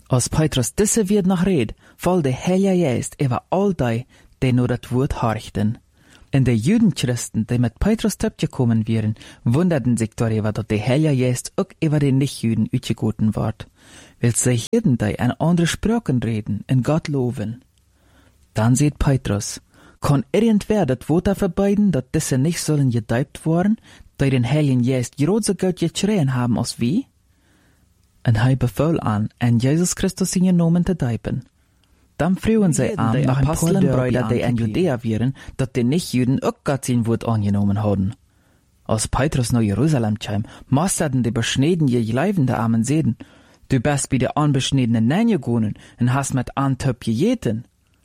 Als Petrus diese wird noch red, voll der Heilige Geist über all die nur das Wort horchten. Und die Judenchristen, die mit Petrus gekommen wären, wunderten sich darüber, dass der Heilige Geist auch über die Nichtjuden ausgegoten ward, weil sie jeden die an andere Sprachen reden und Gott loben. Dann sieht Petrus, kann irgendwer das Wort verbeiden, dass diese nicht sollen gedeibt worden, die den Heiligen Geist gerade so gut geschrien haben als wie? Und er befahl an Jesus Christus in Namen zu deiben. Dann frühen sie an nach ein paar Brüder, die in Judäa wären, dass die Nichtjuden auch Gott sein Wort angenommen haben. Als Petrus nach Jerusalem kam, masterten die beschneidene Leibende Armen sehen, du bist bei der unbeschneidenen Nähe gegangen und hast mit Antöp gejeten.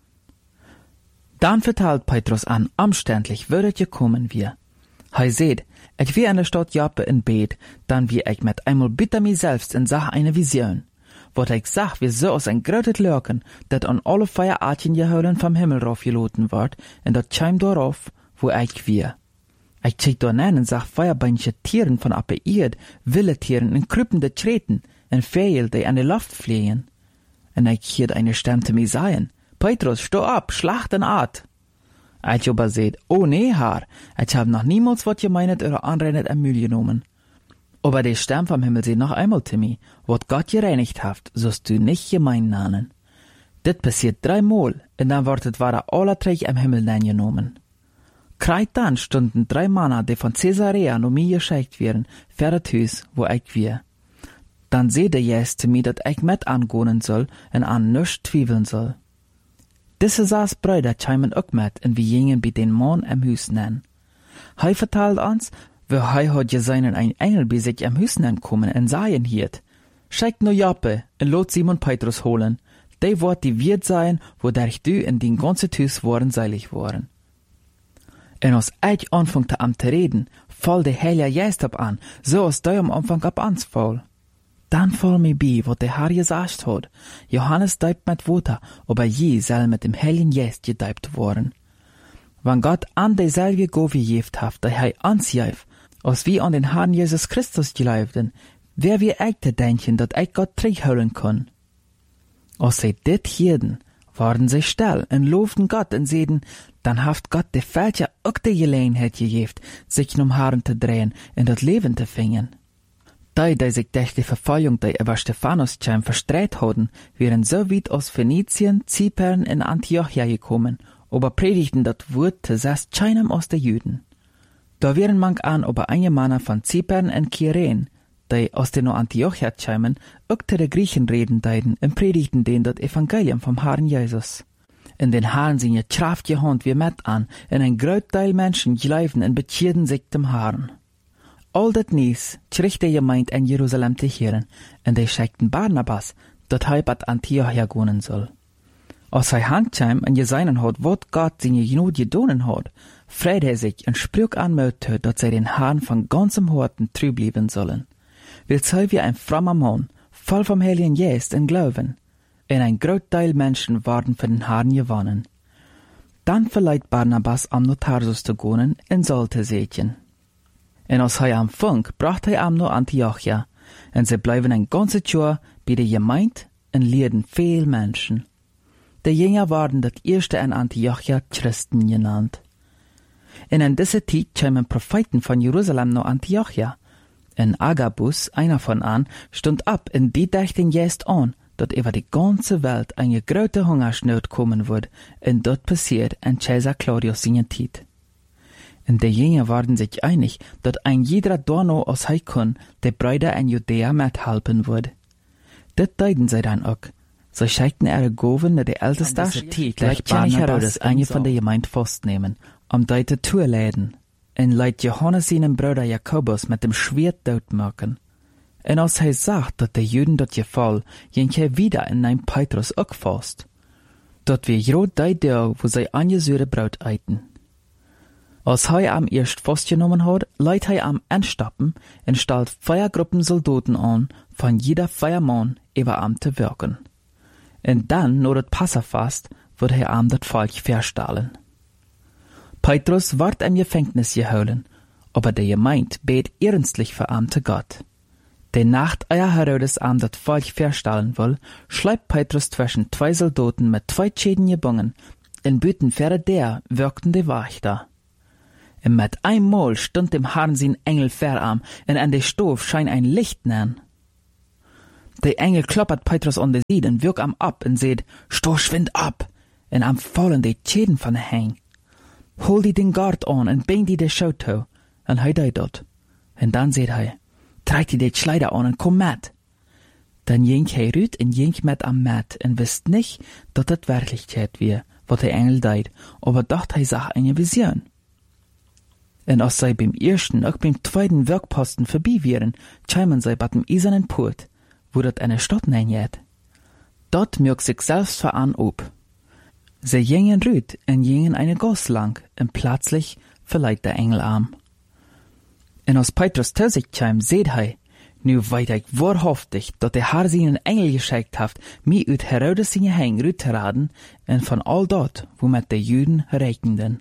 Dann verteilt Petrus an, umständlich würdet ihr kommen wir. Hij seht, ich wie in der Stadt Joppe in Bett, dann wie ich mit einmal bitte mich selbst in Sache eine Vision. Wat ich sag, wie so aus ein grötet Lurken, dat an alle Feierartchen geholen vom Himmel raufgeloten ward, und dat scheim darauf, wo ich wir. Ich check da nen und sag Feuerbeinche Tieren von ab der Erd, wilde Tieren und krüppende Treten, und Vögel, die an der Luft fliegen. Und ich hiert eine Stimme zu mir sagen, Petrus, steh ab, schlacht en Art. Ich aber seht, oh nee, Herr, ich hab noch niemals wat gemeinet oder anreinet am Müll genommen. Aber die Stimme vom Himmel sieht noch einmal zu mir, wat Gott gereinigt haft, sollst du nicht gemein nennen. Dit passiert 3 Mal, und dann wird war alle 3 am Himmel genommen. Kreit dann stunden 3 Männer, die von Caesarea no mir geschickt werden, für das Haus, wo ich wir. Dann seht Jesus zu mir, dat ich mit angehen soll, und an nichts zweifeln soll. Diese 6 Brüder chimen auch mit, und wir gingen bei den Mann am Haus nennen. Hij vertelt uns, wo hij hat gesehen ein Engel bei sich am Haus kommen und sagen hiert, schickt nur Joppe und lot Simon Petrus holen, die wird die Wirt sein, wodurch du in den ganzen Haus waren seilig waren. Und als ich anfangte am zu reden, fall der Heilige Geist ab an, so als der am Anfang ab ans fall. Dann fall mir bei, was der Herr gesagt hat. Johannes deibt mit Wasser, aber je soll mit dem Heiligen Geist gedeibt worden. Wenn Gott an derselbe Gabe gegeben hat, die er uns gibt, als wie an den Herrn Jesus Christus geleibten, wer wir echt denken, dass ich Gott zurückholen kann. Als sie dit hierden, waren sie still und lobten Gott und sehen, dann haft Gott der Fälscher auch die Gelegenheit gegeben, sich um Herrn zu drehen und das Leben zu fingen. Die sich durch die Verfolgung, die über Stephanus verstreut hatten, wären so weit aus Phönizien, Zypern und Antiochia gekommen, aber predigten das Wort zuerst keinem aus der Juden. Da wären manch an, aber einige Männer von Zypern und Kyrene, die aus den Antiochia kamen, auch zu den Griechen reden deuten und predigten denen das Evangelium vom Herrn Jesus. In den Herrn sind ihr Kraft gehand wie mit an, und ein Großteil Menschen gleifen und bekehrten sich dem Herrn. All das Nies kriegt die Gemeinde in Jerusalem zu hören, und die schickten Barnabas, dat hij bei Antiochia gehen soll. Als hij handkam und gesehen hat, was Gott seine Genot gedonen hat, freut er sich und sprach an Mutter, dass sie den Herrn von ganzem Herzen treu bleiben sollen. Weil sei wie ein frommer Mann, voll vom Heiligen Geist und Glauben, und ein Großteil Menschen waren für den Herrn gewonnen. Dann verleiht Barnabas am Tarsus zu gehen und sollte sehen. Und als er am Funk, brachte er am nach Antiochia, und sie bleiben ein ganzes Jahr bei der Gemeinde und lehrten viel Menschen. Die Jünger waren das erste in Antiochia Christen genannt. Und in dieser Zeit kamen Propheten von Jerusalem nach Antiochia. Und Agabus, einer von an, stund ab und die dachten jetzt an, dass über die ganze Welt eine große Hungersnot kommen wird, und dort passiert in Caesar Claudius seine Zeit. Und die Jünger waren sich einig, dass ein jeder Dorno aus Heikon die Brüder in Judäa mithelfen würde. Das deuten sie dann auch. Sie schickten ihre Gaben in die älteste Zeit, gleich König Herodes eine von der Gemeinde festnehmen, die zu Tour leiden, und leit Johannes seinen Bruder Jakobus mit dem Schwert tot machen. Und als er sagt, dass die Juden das gefallen, ging er wieder in ein Petrus auch fast. Dort wir grad die Tag, wo sie angesührte Brot eiten. Als er am erst festgenommen hat, leitet er am Endstappen und stellt Feiergruppen Soldaten an, von jeder Feiermann über am zu wirken. Und dann, nur das Passafast, wird er am das Volk verstahlen. Petrus ward im Gefängnis geholen, aber der Gemeinde bet ernstlich für am zu Gott. De Nacht, eier Herodes am dat Volk verstellen will, schleibt Petrus zwischen 2 Soldaten mit 2 Schäden gebungen, in Büten fähre der wirkten de Wächter. Und mit einmal stund dem Herrn sein Engel verarm, und an de Stof scheint ein Licht nähen. De Engel kloppert Petrus an de Seid und wirkt am ab und seht, sto schwind ab, und am fallen de Schäden von de Heng. Hol die den Gard an und bring die de Schauto, und hei dort. Und dann seht hei, trag die de Kleider an und komm mit. Dann jink hei rüt und jink mit am Mat und wisst nicht, dat das Wirklichkeit wir, wat der Engel deit, aber dacht hei sach eine Vision. Und als sei beim ersten, auch beim zweiten Werkposten vorbei wären, scheimen sei bat dem eisernen Port, wo dat eine Stadt nenjet. Dort mög sich selbst veran ob. Sie jingen rüt und jingen eine Goss lang, und plötzlich verleiht der Engel arm. Und als Petrus zu sich kam, seht hei, nu weit ich wahrhaftig, dat der Herr seinen Engel geschickt haft, mi ut Herodes seine Heng rüt zu raden, und von all dort, wo mit de Juden rechnenden.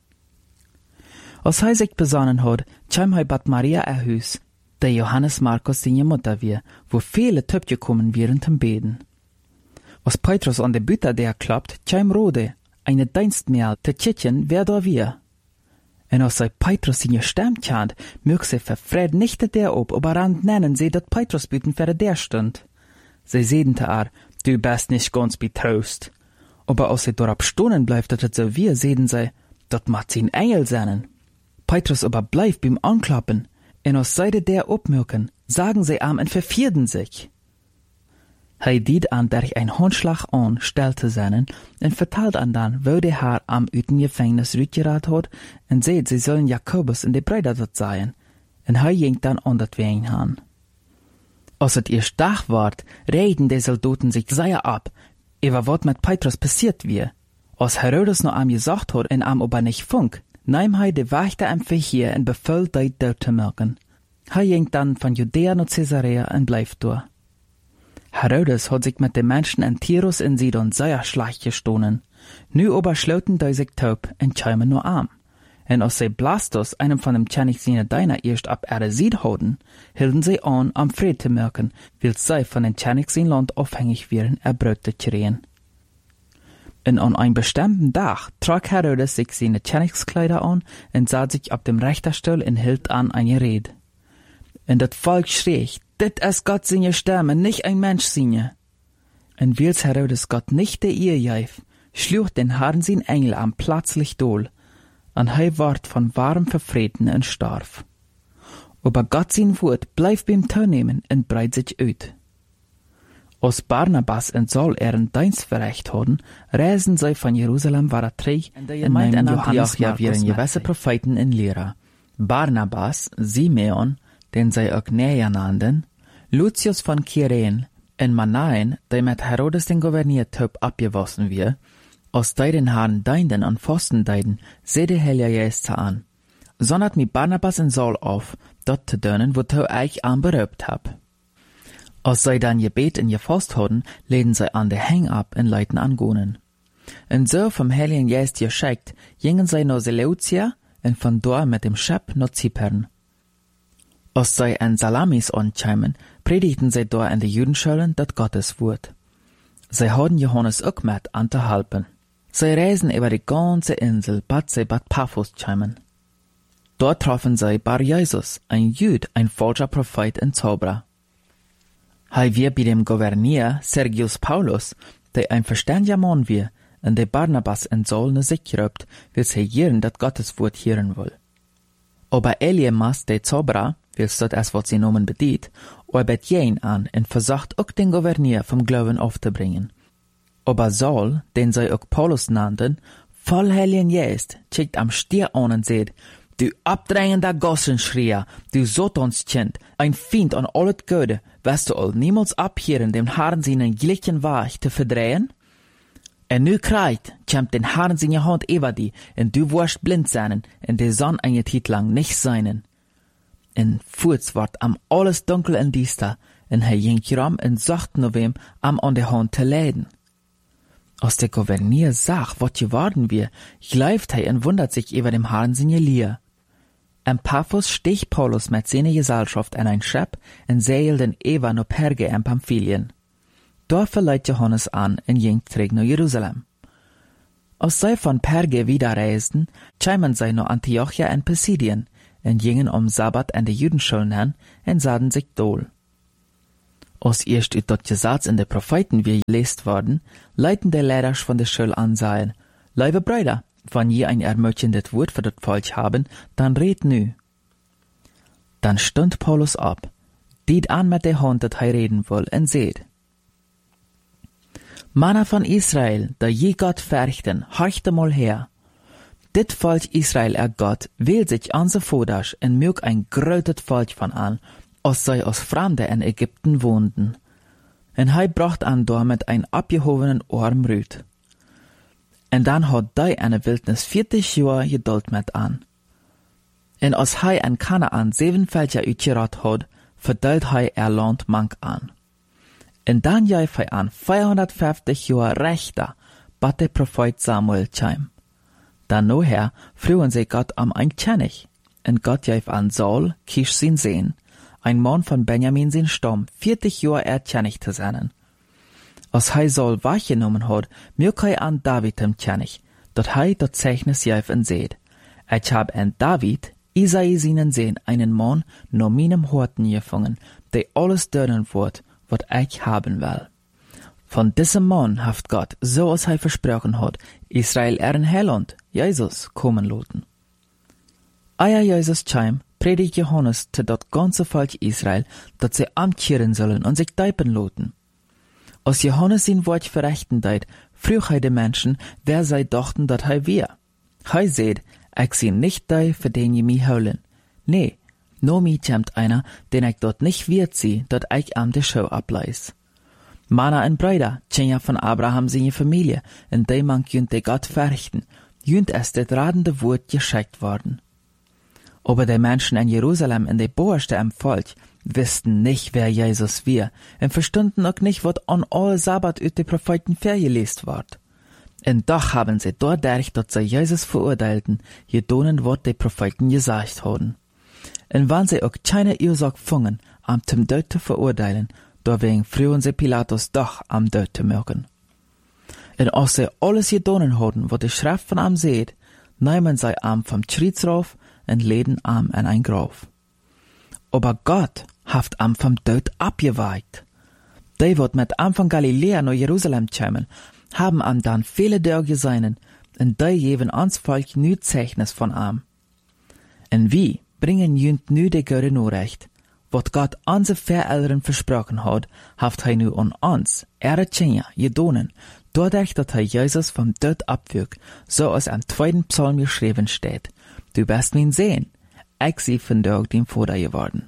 Als hij sich besonnen hat, kam hij bat Maria Hus, der Johannes Markus seine Mutter wir, wo viele Töpfe kommen wären zum Beten. Als Petrus an de Bütter der klappt, kam Rode, eine Dienstmägd, te Tschitchen, wer da wir. Und als sei Petrus seine Stimme kannt, mög sie verfred nicht der ob, aber rand nennen sie, dat Petrus büten für der stund. Sie sehen te du bist nicht ganz betrost. Aber als sie dort stunden bleibt, dat het so wir, sehen sie, dat macht sie ein Engel seinen. Petrus aber bleibt beim Anklappen, und aus Seite der obmürken, sagen sie am und vervierden sich. Hij diet an derch ein Handschlag an, stellte seinen, und vertalt an dann, wo der Herr am üten Gefängnis rütgerat hat, und seht, sie sollen Jakobus und die Brüder dort sein, und hij ging dann an dat Wegen han. Als het erst Tag ward, reden die Soldaten sich sehr ab, über wat mit Petrus passiert wie. Als Herodes noch am gesagt hat, und am aber nicht funk, nahm hij de Wächter am Verheer und befahl, die dort zu merken. Hij ging dann von Judäa nach Caesarea und bleibt dort. Herodes hat sich mit den Menschen in Tyrus und Sidon sehr schlecht gestohlen. Nu aber schloten die sich taub und kämen nur arm. Und als sie Blastus, einem von dem König seine Diener, erst ab Seid hatten, hielten sie an, am Fried zu merken, weil sie von dem König sein Land abhängig wären, Brot zu kriegen. Und an einem bestimmten Tag trug Herodes sich seine Königskleider an und sah sich auf dem Richterstuhl und hielt an eine Rede. Und das Volk schrie, dit ist Gott seine Stimme, nicht ein Mensch seine. Und weil Herodes Gott nicht der Ehe gab, schlug den Herrn sein Engel am plötzlich dohl, und er ward von warm verfreten und starb. Aber Gott sein Wort bleibt beim Teilnehmen und breit sich aus. Als Barnabas und Saul ihren Dienst verricht hatten, reisen sie von Jerusalem weiter zurück und nahmen Johannes ja wären gewisse Propheten in Lehrer. Barnabas, Simeon, den sie auch Näher nannten, Lucius von Kyrene und Manaen, der mit Herodes den Gouverneur top abgewaschen wir, aus die den Herrn deinden und Pfosten deiden, seh der Heilige Geist an. Sondert mi Barnabas und Saul auf, dort zu dönen, wo du euch anberübt hab. Als sie dann gebet und gefasst hatten, leden sie an der Heng ab und leiten an Gonen. Und so vom Heiligen Geist geschickt, gingen sie nach Seleucia und von dort mit dem Schiff nach Zypern. Als sie in Salamis ankamen, predigten sie dort in den Judenschulen das Gotteswort. Sie hatten Johannes auch mit anzuhalten. Sie reisen über die ganze Insel, bis sie bei Paphos kamen. Dort trafen sie Bar Jesus, ein Jud, ein falscher Prophet und Zauberer. Hij wir bei dem Gouverneur Sergius Paulus, der ein verständiger Mann wir, und der Barnabas und Saul ne sich gerübt, will sie hören, dat Gotteswort hören will. Aber Elimas, der Zauberer, willst dort erst was sie nomen bedient, arbeitet jen an und versucht auch den Gouverneur vom Glauben aufzubringen. Aber Saul, den sie auch Paulus nannten, voll Heiligen Geist, schickt am Stier an und sagt, du abdrängender Gossenschreier, du Satanskind, ein Feind an alles Gute, wirst du all niemals abhören, dem Herrn seinen gleichen Weg zu verdrehen? Und nu kreit, kämmt den Herrn seine Hand über die, und du wirst blind sein, und die Sonne eine Zeit lang nicht seinen. Und furz ward am alles dunkel und düster, und er ging rum und sagt nur wem, am an der Hand zu leiden. Als der Gouverneur sagt, was geworden wir, gleift er und wundert sich über dem Herrn seine Lier. En Paphos stich Paulus met seine Gesellschaft in ein Schip en zeilden Eva naar Perge en Pamphylien. Daar verleiht Johannes an en ging terug naar Jerusalem. Als zij van Perge wiederreisden, kwamen zij naar Antiochia en Pisidien en gingen Sabbat en de Judenschulen hen en zaden zich dool. Als eerst uit dat Gesetz in de Propheten weer geleest worden, leiten de leiders van de Schule an sagen, liebe Brüder, wenn je ein ermutigendes Wort für das Volk haben, dann red nu. Dann stund Paulus ab, deed an mit der Hand, dat hij reden will, en seht. Manna von Israel, da je Gott verrichten, horchte mal her. Dit Volk Israel Gott wählt sich an se Voders en mög ein grötet Volk von an, als zij als Fremde in Ägypten woonden. En hij bracht an door met ein abgehobenen Arm Rüd. En dan had hij in de wildnis 40 jaar geduld met an. En als hij in Kanaan 7 uitgerat had, verdeelt hij land mank an. En dan gaf hij aan 450 jaar rechter, bat de profeet Samuel kwam. Dan noher vroegen zij God een König, en God gaf aan Saul, Kish zijn Sehn, ein Mann von Benjamin sein Stamm, 40 jaar König te zijn. Als hij Saul wahrgenommen had, mög hij an David hem König, dat hij dat Zeichnis gaf en seht. Ich hab an David, Isai seinen Sehn, einen Mann nach meinem Horten gefangen, der alles dönen wird, wat ich haben will. Von diesem Mann haft Gott, so als hij versprochen hat, Israel Heiland, Jesus, kommen lassen. Eia Jesus kam, predigt Johannes zu dat ganze Volk Israel, dat sie amkehren sollen und sich teipen lassen. Als Johannes sein Wort verrichten deed, frug hij de Menschen, wer zij dachten dat hij wär. Hij seht, ich sie nicht da, für den je mich holen. Nee, no mi kommt einer, den ich dort nicht wird sie, dat ich am de Show ableis. Mana en Brüder, tjenja von Abraham seine Familie, en de man jünt de Gott verrichten, jünt es det radende Wort geschickt worden. Aber die Menschen in Jerusalem in de Boerste am Volk wussten nicht, wer Jesus wär, und verstunden auch nicht, was an all Sabbat ut de Propheten vergelest ward. Und doch haben sie dadurch, dass sie Jesus verurteilten, gedonen, was die Propheten gesagt haben. Und wenn sie auch keine Ursache fungen, am zum Tod zu verurteilen, deswegen frühen sie Pilatus doch am Tod zu mögen. Und als sie alles gedonen haben, was die Schrift von ihm seht, nehmen sie am vom Schritt rauf und leden am in ein Grab. Aber Gott haft am vom Tod abgeweiht. Die, wat mit am von Galiläa nach Jerusalem kämen, haben am dann viele Tage gesehen, und die geben ans Volk nu Zeichnis von am. Und wie bringen jünt nu de gute Nachricht, wat Gott anse Verälteren versprochen hat, haft hij nu an uns, Tjenja, gedonen, dadurch, dat hij Jesus vom Tod abwürgt, so als am 2. Psalm geschrieben steht. Du bist mein Sehn, ich sie von Tag dem Vater geworden.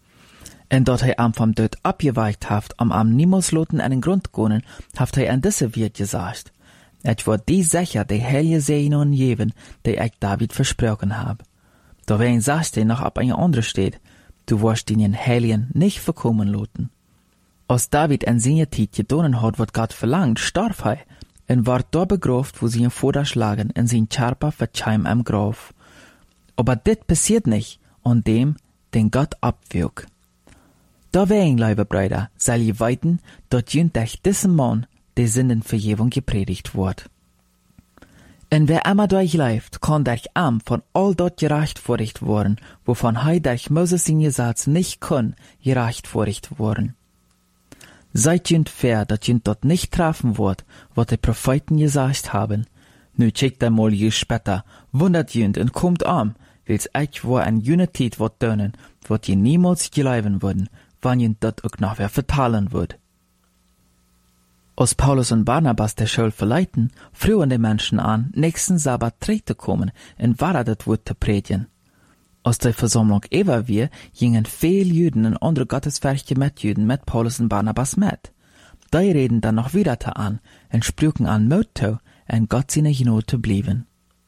En dat hij am vom Tod abgeweicht haft, am niemals loten einen Grund gonen, haft hij an diese Wirt gesagt. Et wird die sicher die heilige Sehnen geben, die ich David versprochen hab. Da wen sagst du noch ab eine andere steht, du wirst den Heiligen nicht verkommen loten. Als David in seiner Zeit gedonen hat, wat Gott verlangt, starb hij, en ward da begraft, wo sie ihn vorderschlagen, in sein Körper verzeim am Grab. Aber dit passiert nicht, an dem, den Gott abwürgt. Deswegen, liebe Brüder, soll ihr weiten, dass jünt durch diesen Mann die Sündenvergebung gepredigt wird. Und wer immer durchläuft, kann durch am von all dort gerecht vorricht worden, wovon er durch Moses in Gesetz nicht kann, gerecht vorricht worden. Seid jünt fair, dass jünt dort nicht treffen wird, was die Propheten gesagt haben. Nu checkt einmal je später, wundert jünt und kommt am, wils ich war an Unität wird dönen, wat je niemals geleiben würden, wann jünt dat auch noch wer vertalen wird. Als Paulus und Barnabas der Schule verleiten, frühen die Menschen an, nächsten Sabbat zu kommen und wahr das Wort zu predigen. Als die Versammlung über wir, gingen viele Juden und andere gottesfürchtige Mitjuden mit Paulus und Barnabas mit. Die reden dann noch wieder an und sprüchen an Mut und Gott seine Gnade zu bleiben.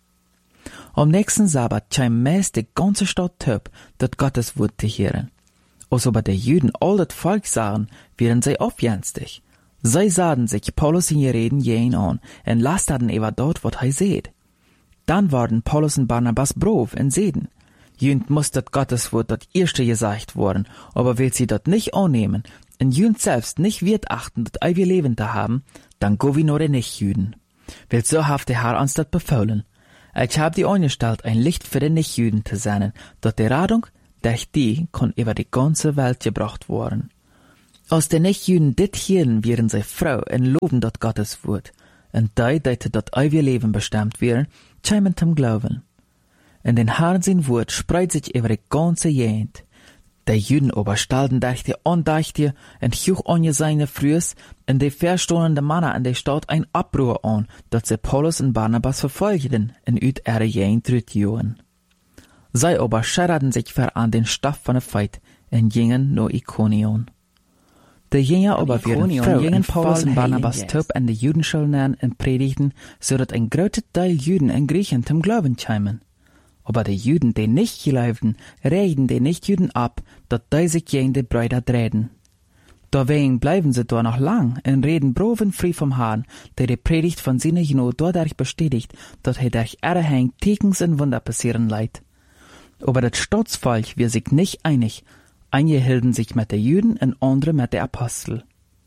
Am nächsten Sabbat kam meist die ganze Stadt töp, dat Gottes Wort zu hören. Als aber die Juden all das Volk sahen, wären sie aufjenstig. Sie sahen sich Paulus in ihr Reden jähen an und lasterten über dort, wat er seht. Dann waren Paulus und Barnabas brov und seden. Jünd muss dat Gotteswort dat erste gesagt worden, aber will sie dat nicht annehmen, und jünd selbst nicht wird achten, dat ewige Leben zu haben, dann go wie nur de Nichtjüden. Will so haft der Herr uns dat befohlen. Ich hab die angestellt, ein Licht für die Nichtjüden zu sein, dat die Radung, durch die kann über die ganze Welt gebracht worden. Als die Nichtjüden dit hielden, wären sie froh und loben dat Gotteswort, und die dat ewige Leben bestimmt wären, kämen zum Glauben. In den Herrn sein Wort spreit sich über die ganze Gegend. Die Juden aber stellten durch die Andächte und hoch angesehene Frühs und die verstehenden Männer in der Stadt ein Abbruch an, dass sie Paulus und Barnabas verfolgten und ut ihre Gegend zurückjohen. Sie aber schererten sich ver an den Stoff von der Feit und gingen nach Ikonion. Die Jünger aber wären froh, gingen Paulus und Barnabas top an die Judenschulen an und predigten, so dass ein großer Teil Juden und Griechen zum Glauben kämen. Aber die Juden, die nicht glaubten, reden die Nichtjuden ab, dass die sich gegen die Brüder drehen. Deswegen bleiben sie da noch lang und reden broven frei vom Herrn, der die Predigt von seiner Jünger dadurch bestätigt, dass durch ihre Hand Tekens und Wunder passieren leid. Aber das Staatsvolk wir sich nicht einig, einige hielten sich mit den Juden und andere mit den Apostel.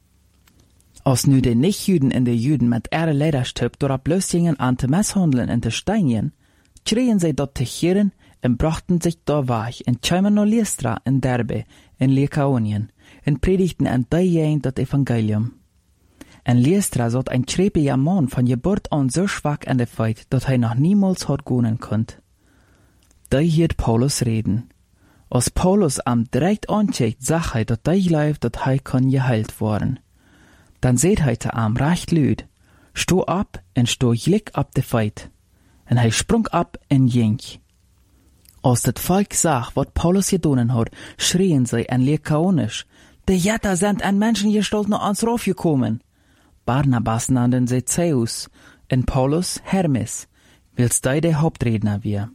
Als nu die Nichtjuden und die Juden mit ihrer Leidenschaft dort bloß gingen an zu misshandeln und zu steinigen, schrien sie dort zu Chiren und brachten sich da weg und kämen nach Lystra in Derbe in Lykaonien und predigten an die Gegend das Evangelium. In Lystra saß ein schrebiger Mann von Geburt an so schwach an der Feit, dass er noch niemals hat gehen konnte. Da hielt Paulus reden. Als Paulus am direkt anschaut, sagt er, dass er glaubt, dass er kann geheilt worden. Dann seht er zu ihm recht laut, steh ab und steh gleich ab der Feit. Und er sprung ab und ging. Als das Volk sah, was Paulus getan hat, schrien sie in Lykaonisch, die Jätter sind an Menschengestalt noch ans Rauf gekommen. Barnabas nannten sie Zeus und Paulus Hermes, willst du der Hauptredner wir.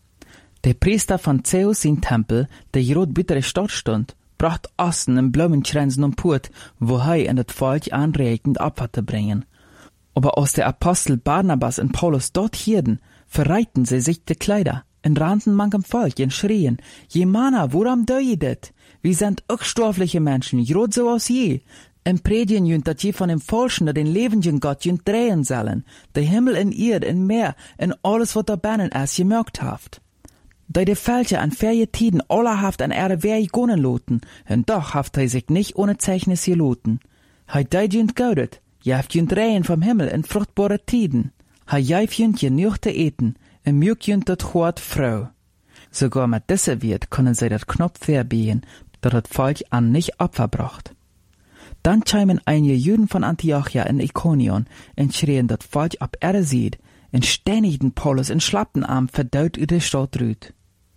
Der Priester von Zeus in Tempel, der gerade bei der Stadt stand, bracht Osten und Blumenkränzen und Put, wo er in das Volk anregend Opfer zu bringen. Aber als der Apostel Barnabas und Paulus dort hielten, verreihten sie sich die Kleider und rannten manchem Volk und schrien, je Manna, woran deu je dit? Wir sind auch stoffliche Menschen, grad so aus je. Und predigen jünt, dat je von dem Falschen, den lebenden Gott jünt drehen sollen, der Himmel und Erd und Meer und alles, was da binnen ist, gemerkt haft. Da die Fälscher an ferje Tiden allerhaft an Erde wer gegonnen loten, und doch haft er sich nicht ohne Zeichnis geloten. Hei dei jünt gaudet, jeft jünt Rehen vom Himmel in fruchtbare Tiden. Hei jef jünt genug te eten, und mjuk jünt dat Chort Frau. Sogar mit dieser Wirt können sie dat Knopf verbiegen, dat das Volk an nicht Opfer bracht. Dann kämen einige Juden von Antiochia in Ikonion und schrien dat Volk ab Erde sieht, und stänigten Paulus in Schlappenarm verdaut über die Stadt rüt.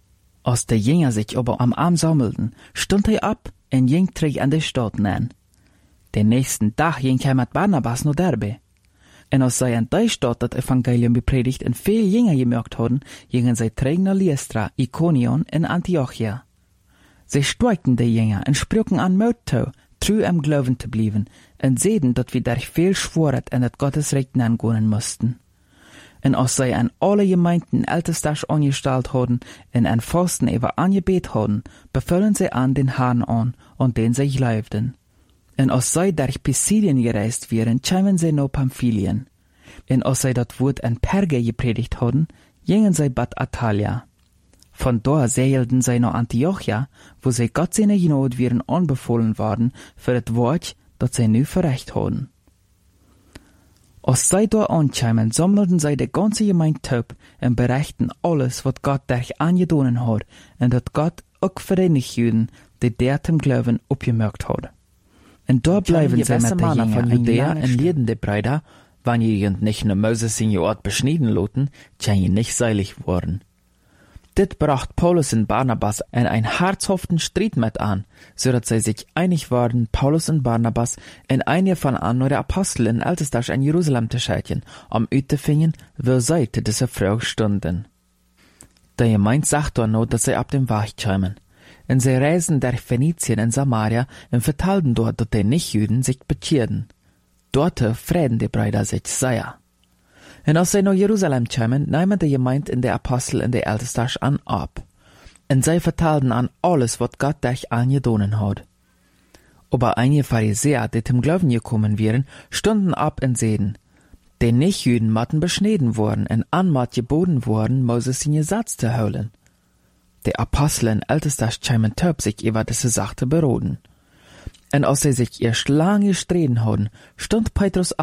Als die Jünger sich aber am Arm sammelten, stund er ab und ging zurück an die Stadt nähen. Den nächsten Tag ging er mit Barnabas nach Derbe. Und als sie an der Stadt das Evangelium bepredigt und viele Jünger gemerkt hatten, gingen sie zurück nach Lystra, Ikonion in Antiochia. Sie stärkten die Jünger und sprachen an Mut zu, treu am Glauben zu bleiben, und sehen, dass wir durch viel Schworet in das Gottesreich gehen mussten. Und als sie an alle Gemeinden Ältestas angestellt hatten und an Fasten über angebet hatten, befehlen sie an den Herrn an und den sie glaubten. Und als sie durch Pisidien gereist wären, kämen sie nach Pamphylien. Und als sie das Wort an Perge gepredigt hatten, gingen sie Bad Atalia. Von dort segelten sie nach Antiochia, wo sie Gott seine Gnade wären anbefohlen worden für das Wort, das sie nu verrecht hatten. Als sie dort ankamen, sammelten sie die ganze Gemeinde taub und berichten alles, was Gott durch angetan hat, und dass Gott auch für die Nichtjuden, die der zum Glauben abgemerkt hat. Und dort bleiben sie mit den Jüngern von Judäa und lehren die Brüder, wenn ihr nicht nur Moses in ihr Ort beschneiden loten, kann ihr nicht seilig worden. Dit bracht Paulus und Barnabas in einen herzhaften Streit mit an, so dass sie sich einig waren, Paulus und Barnabas in eine von anderen Apostel in Ältestas in Jerusalem zu schicken, um zu finden, wo sie zu dieser Frau stunden. Der Gemeinde sagt noch, dass sie ab dem Weg kämen. Und sie reisten durch Phönizien und Samaria und verteilten dort, dass die Nichtjuden sich bekehrten. Dort freuten die Brüder sich sehr. Und als sie nach Jerusalem kämen, nahmen die Gemeinde in der Apostel in der Ältestas an ab. En zij vertelden an alles, wat Gott durch allen gedonen had. Aber einige Pharisäer, die zum Glauben gekommen wären, stunden ab und seden, die Nichtjuden matten beschneden worden en anmat geboten worden, Moses sein Gesetz zu holen. Die Apostel und Ältester scheimen töp sich über diese Sache beroden. En als sie sich erst lange gestreden hadden, stund Petrus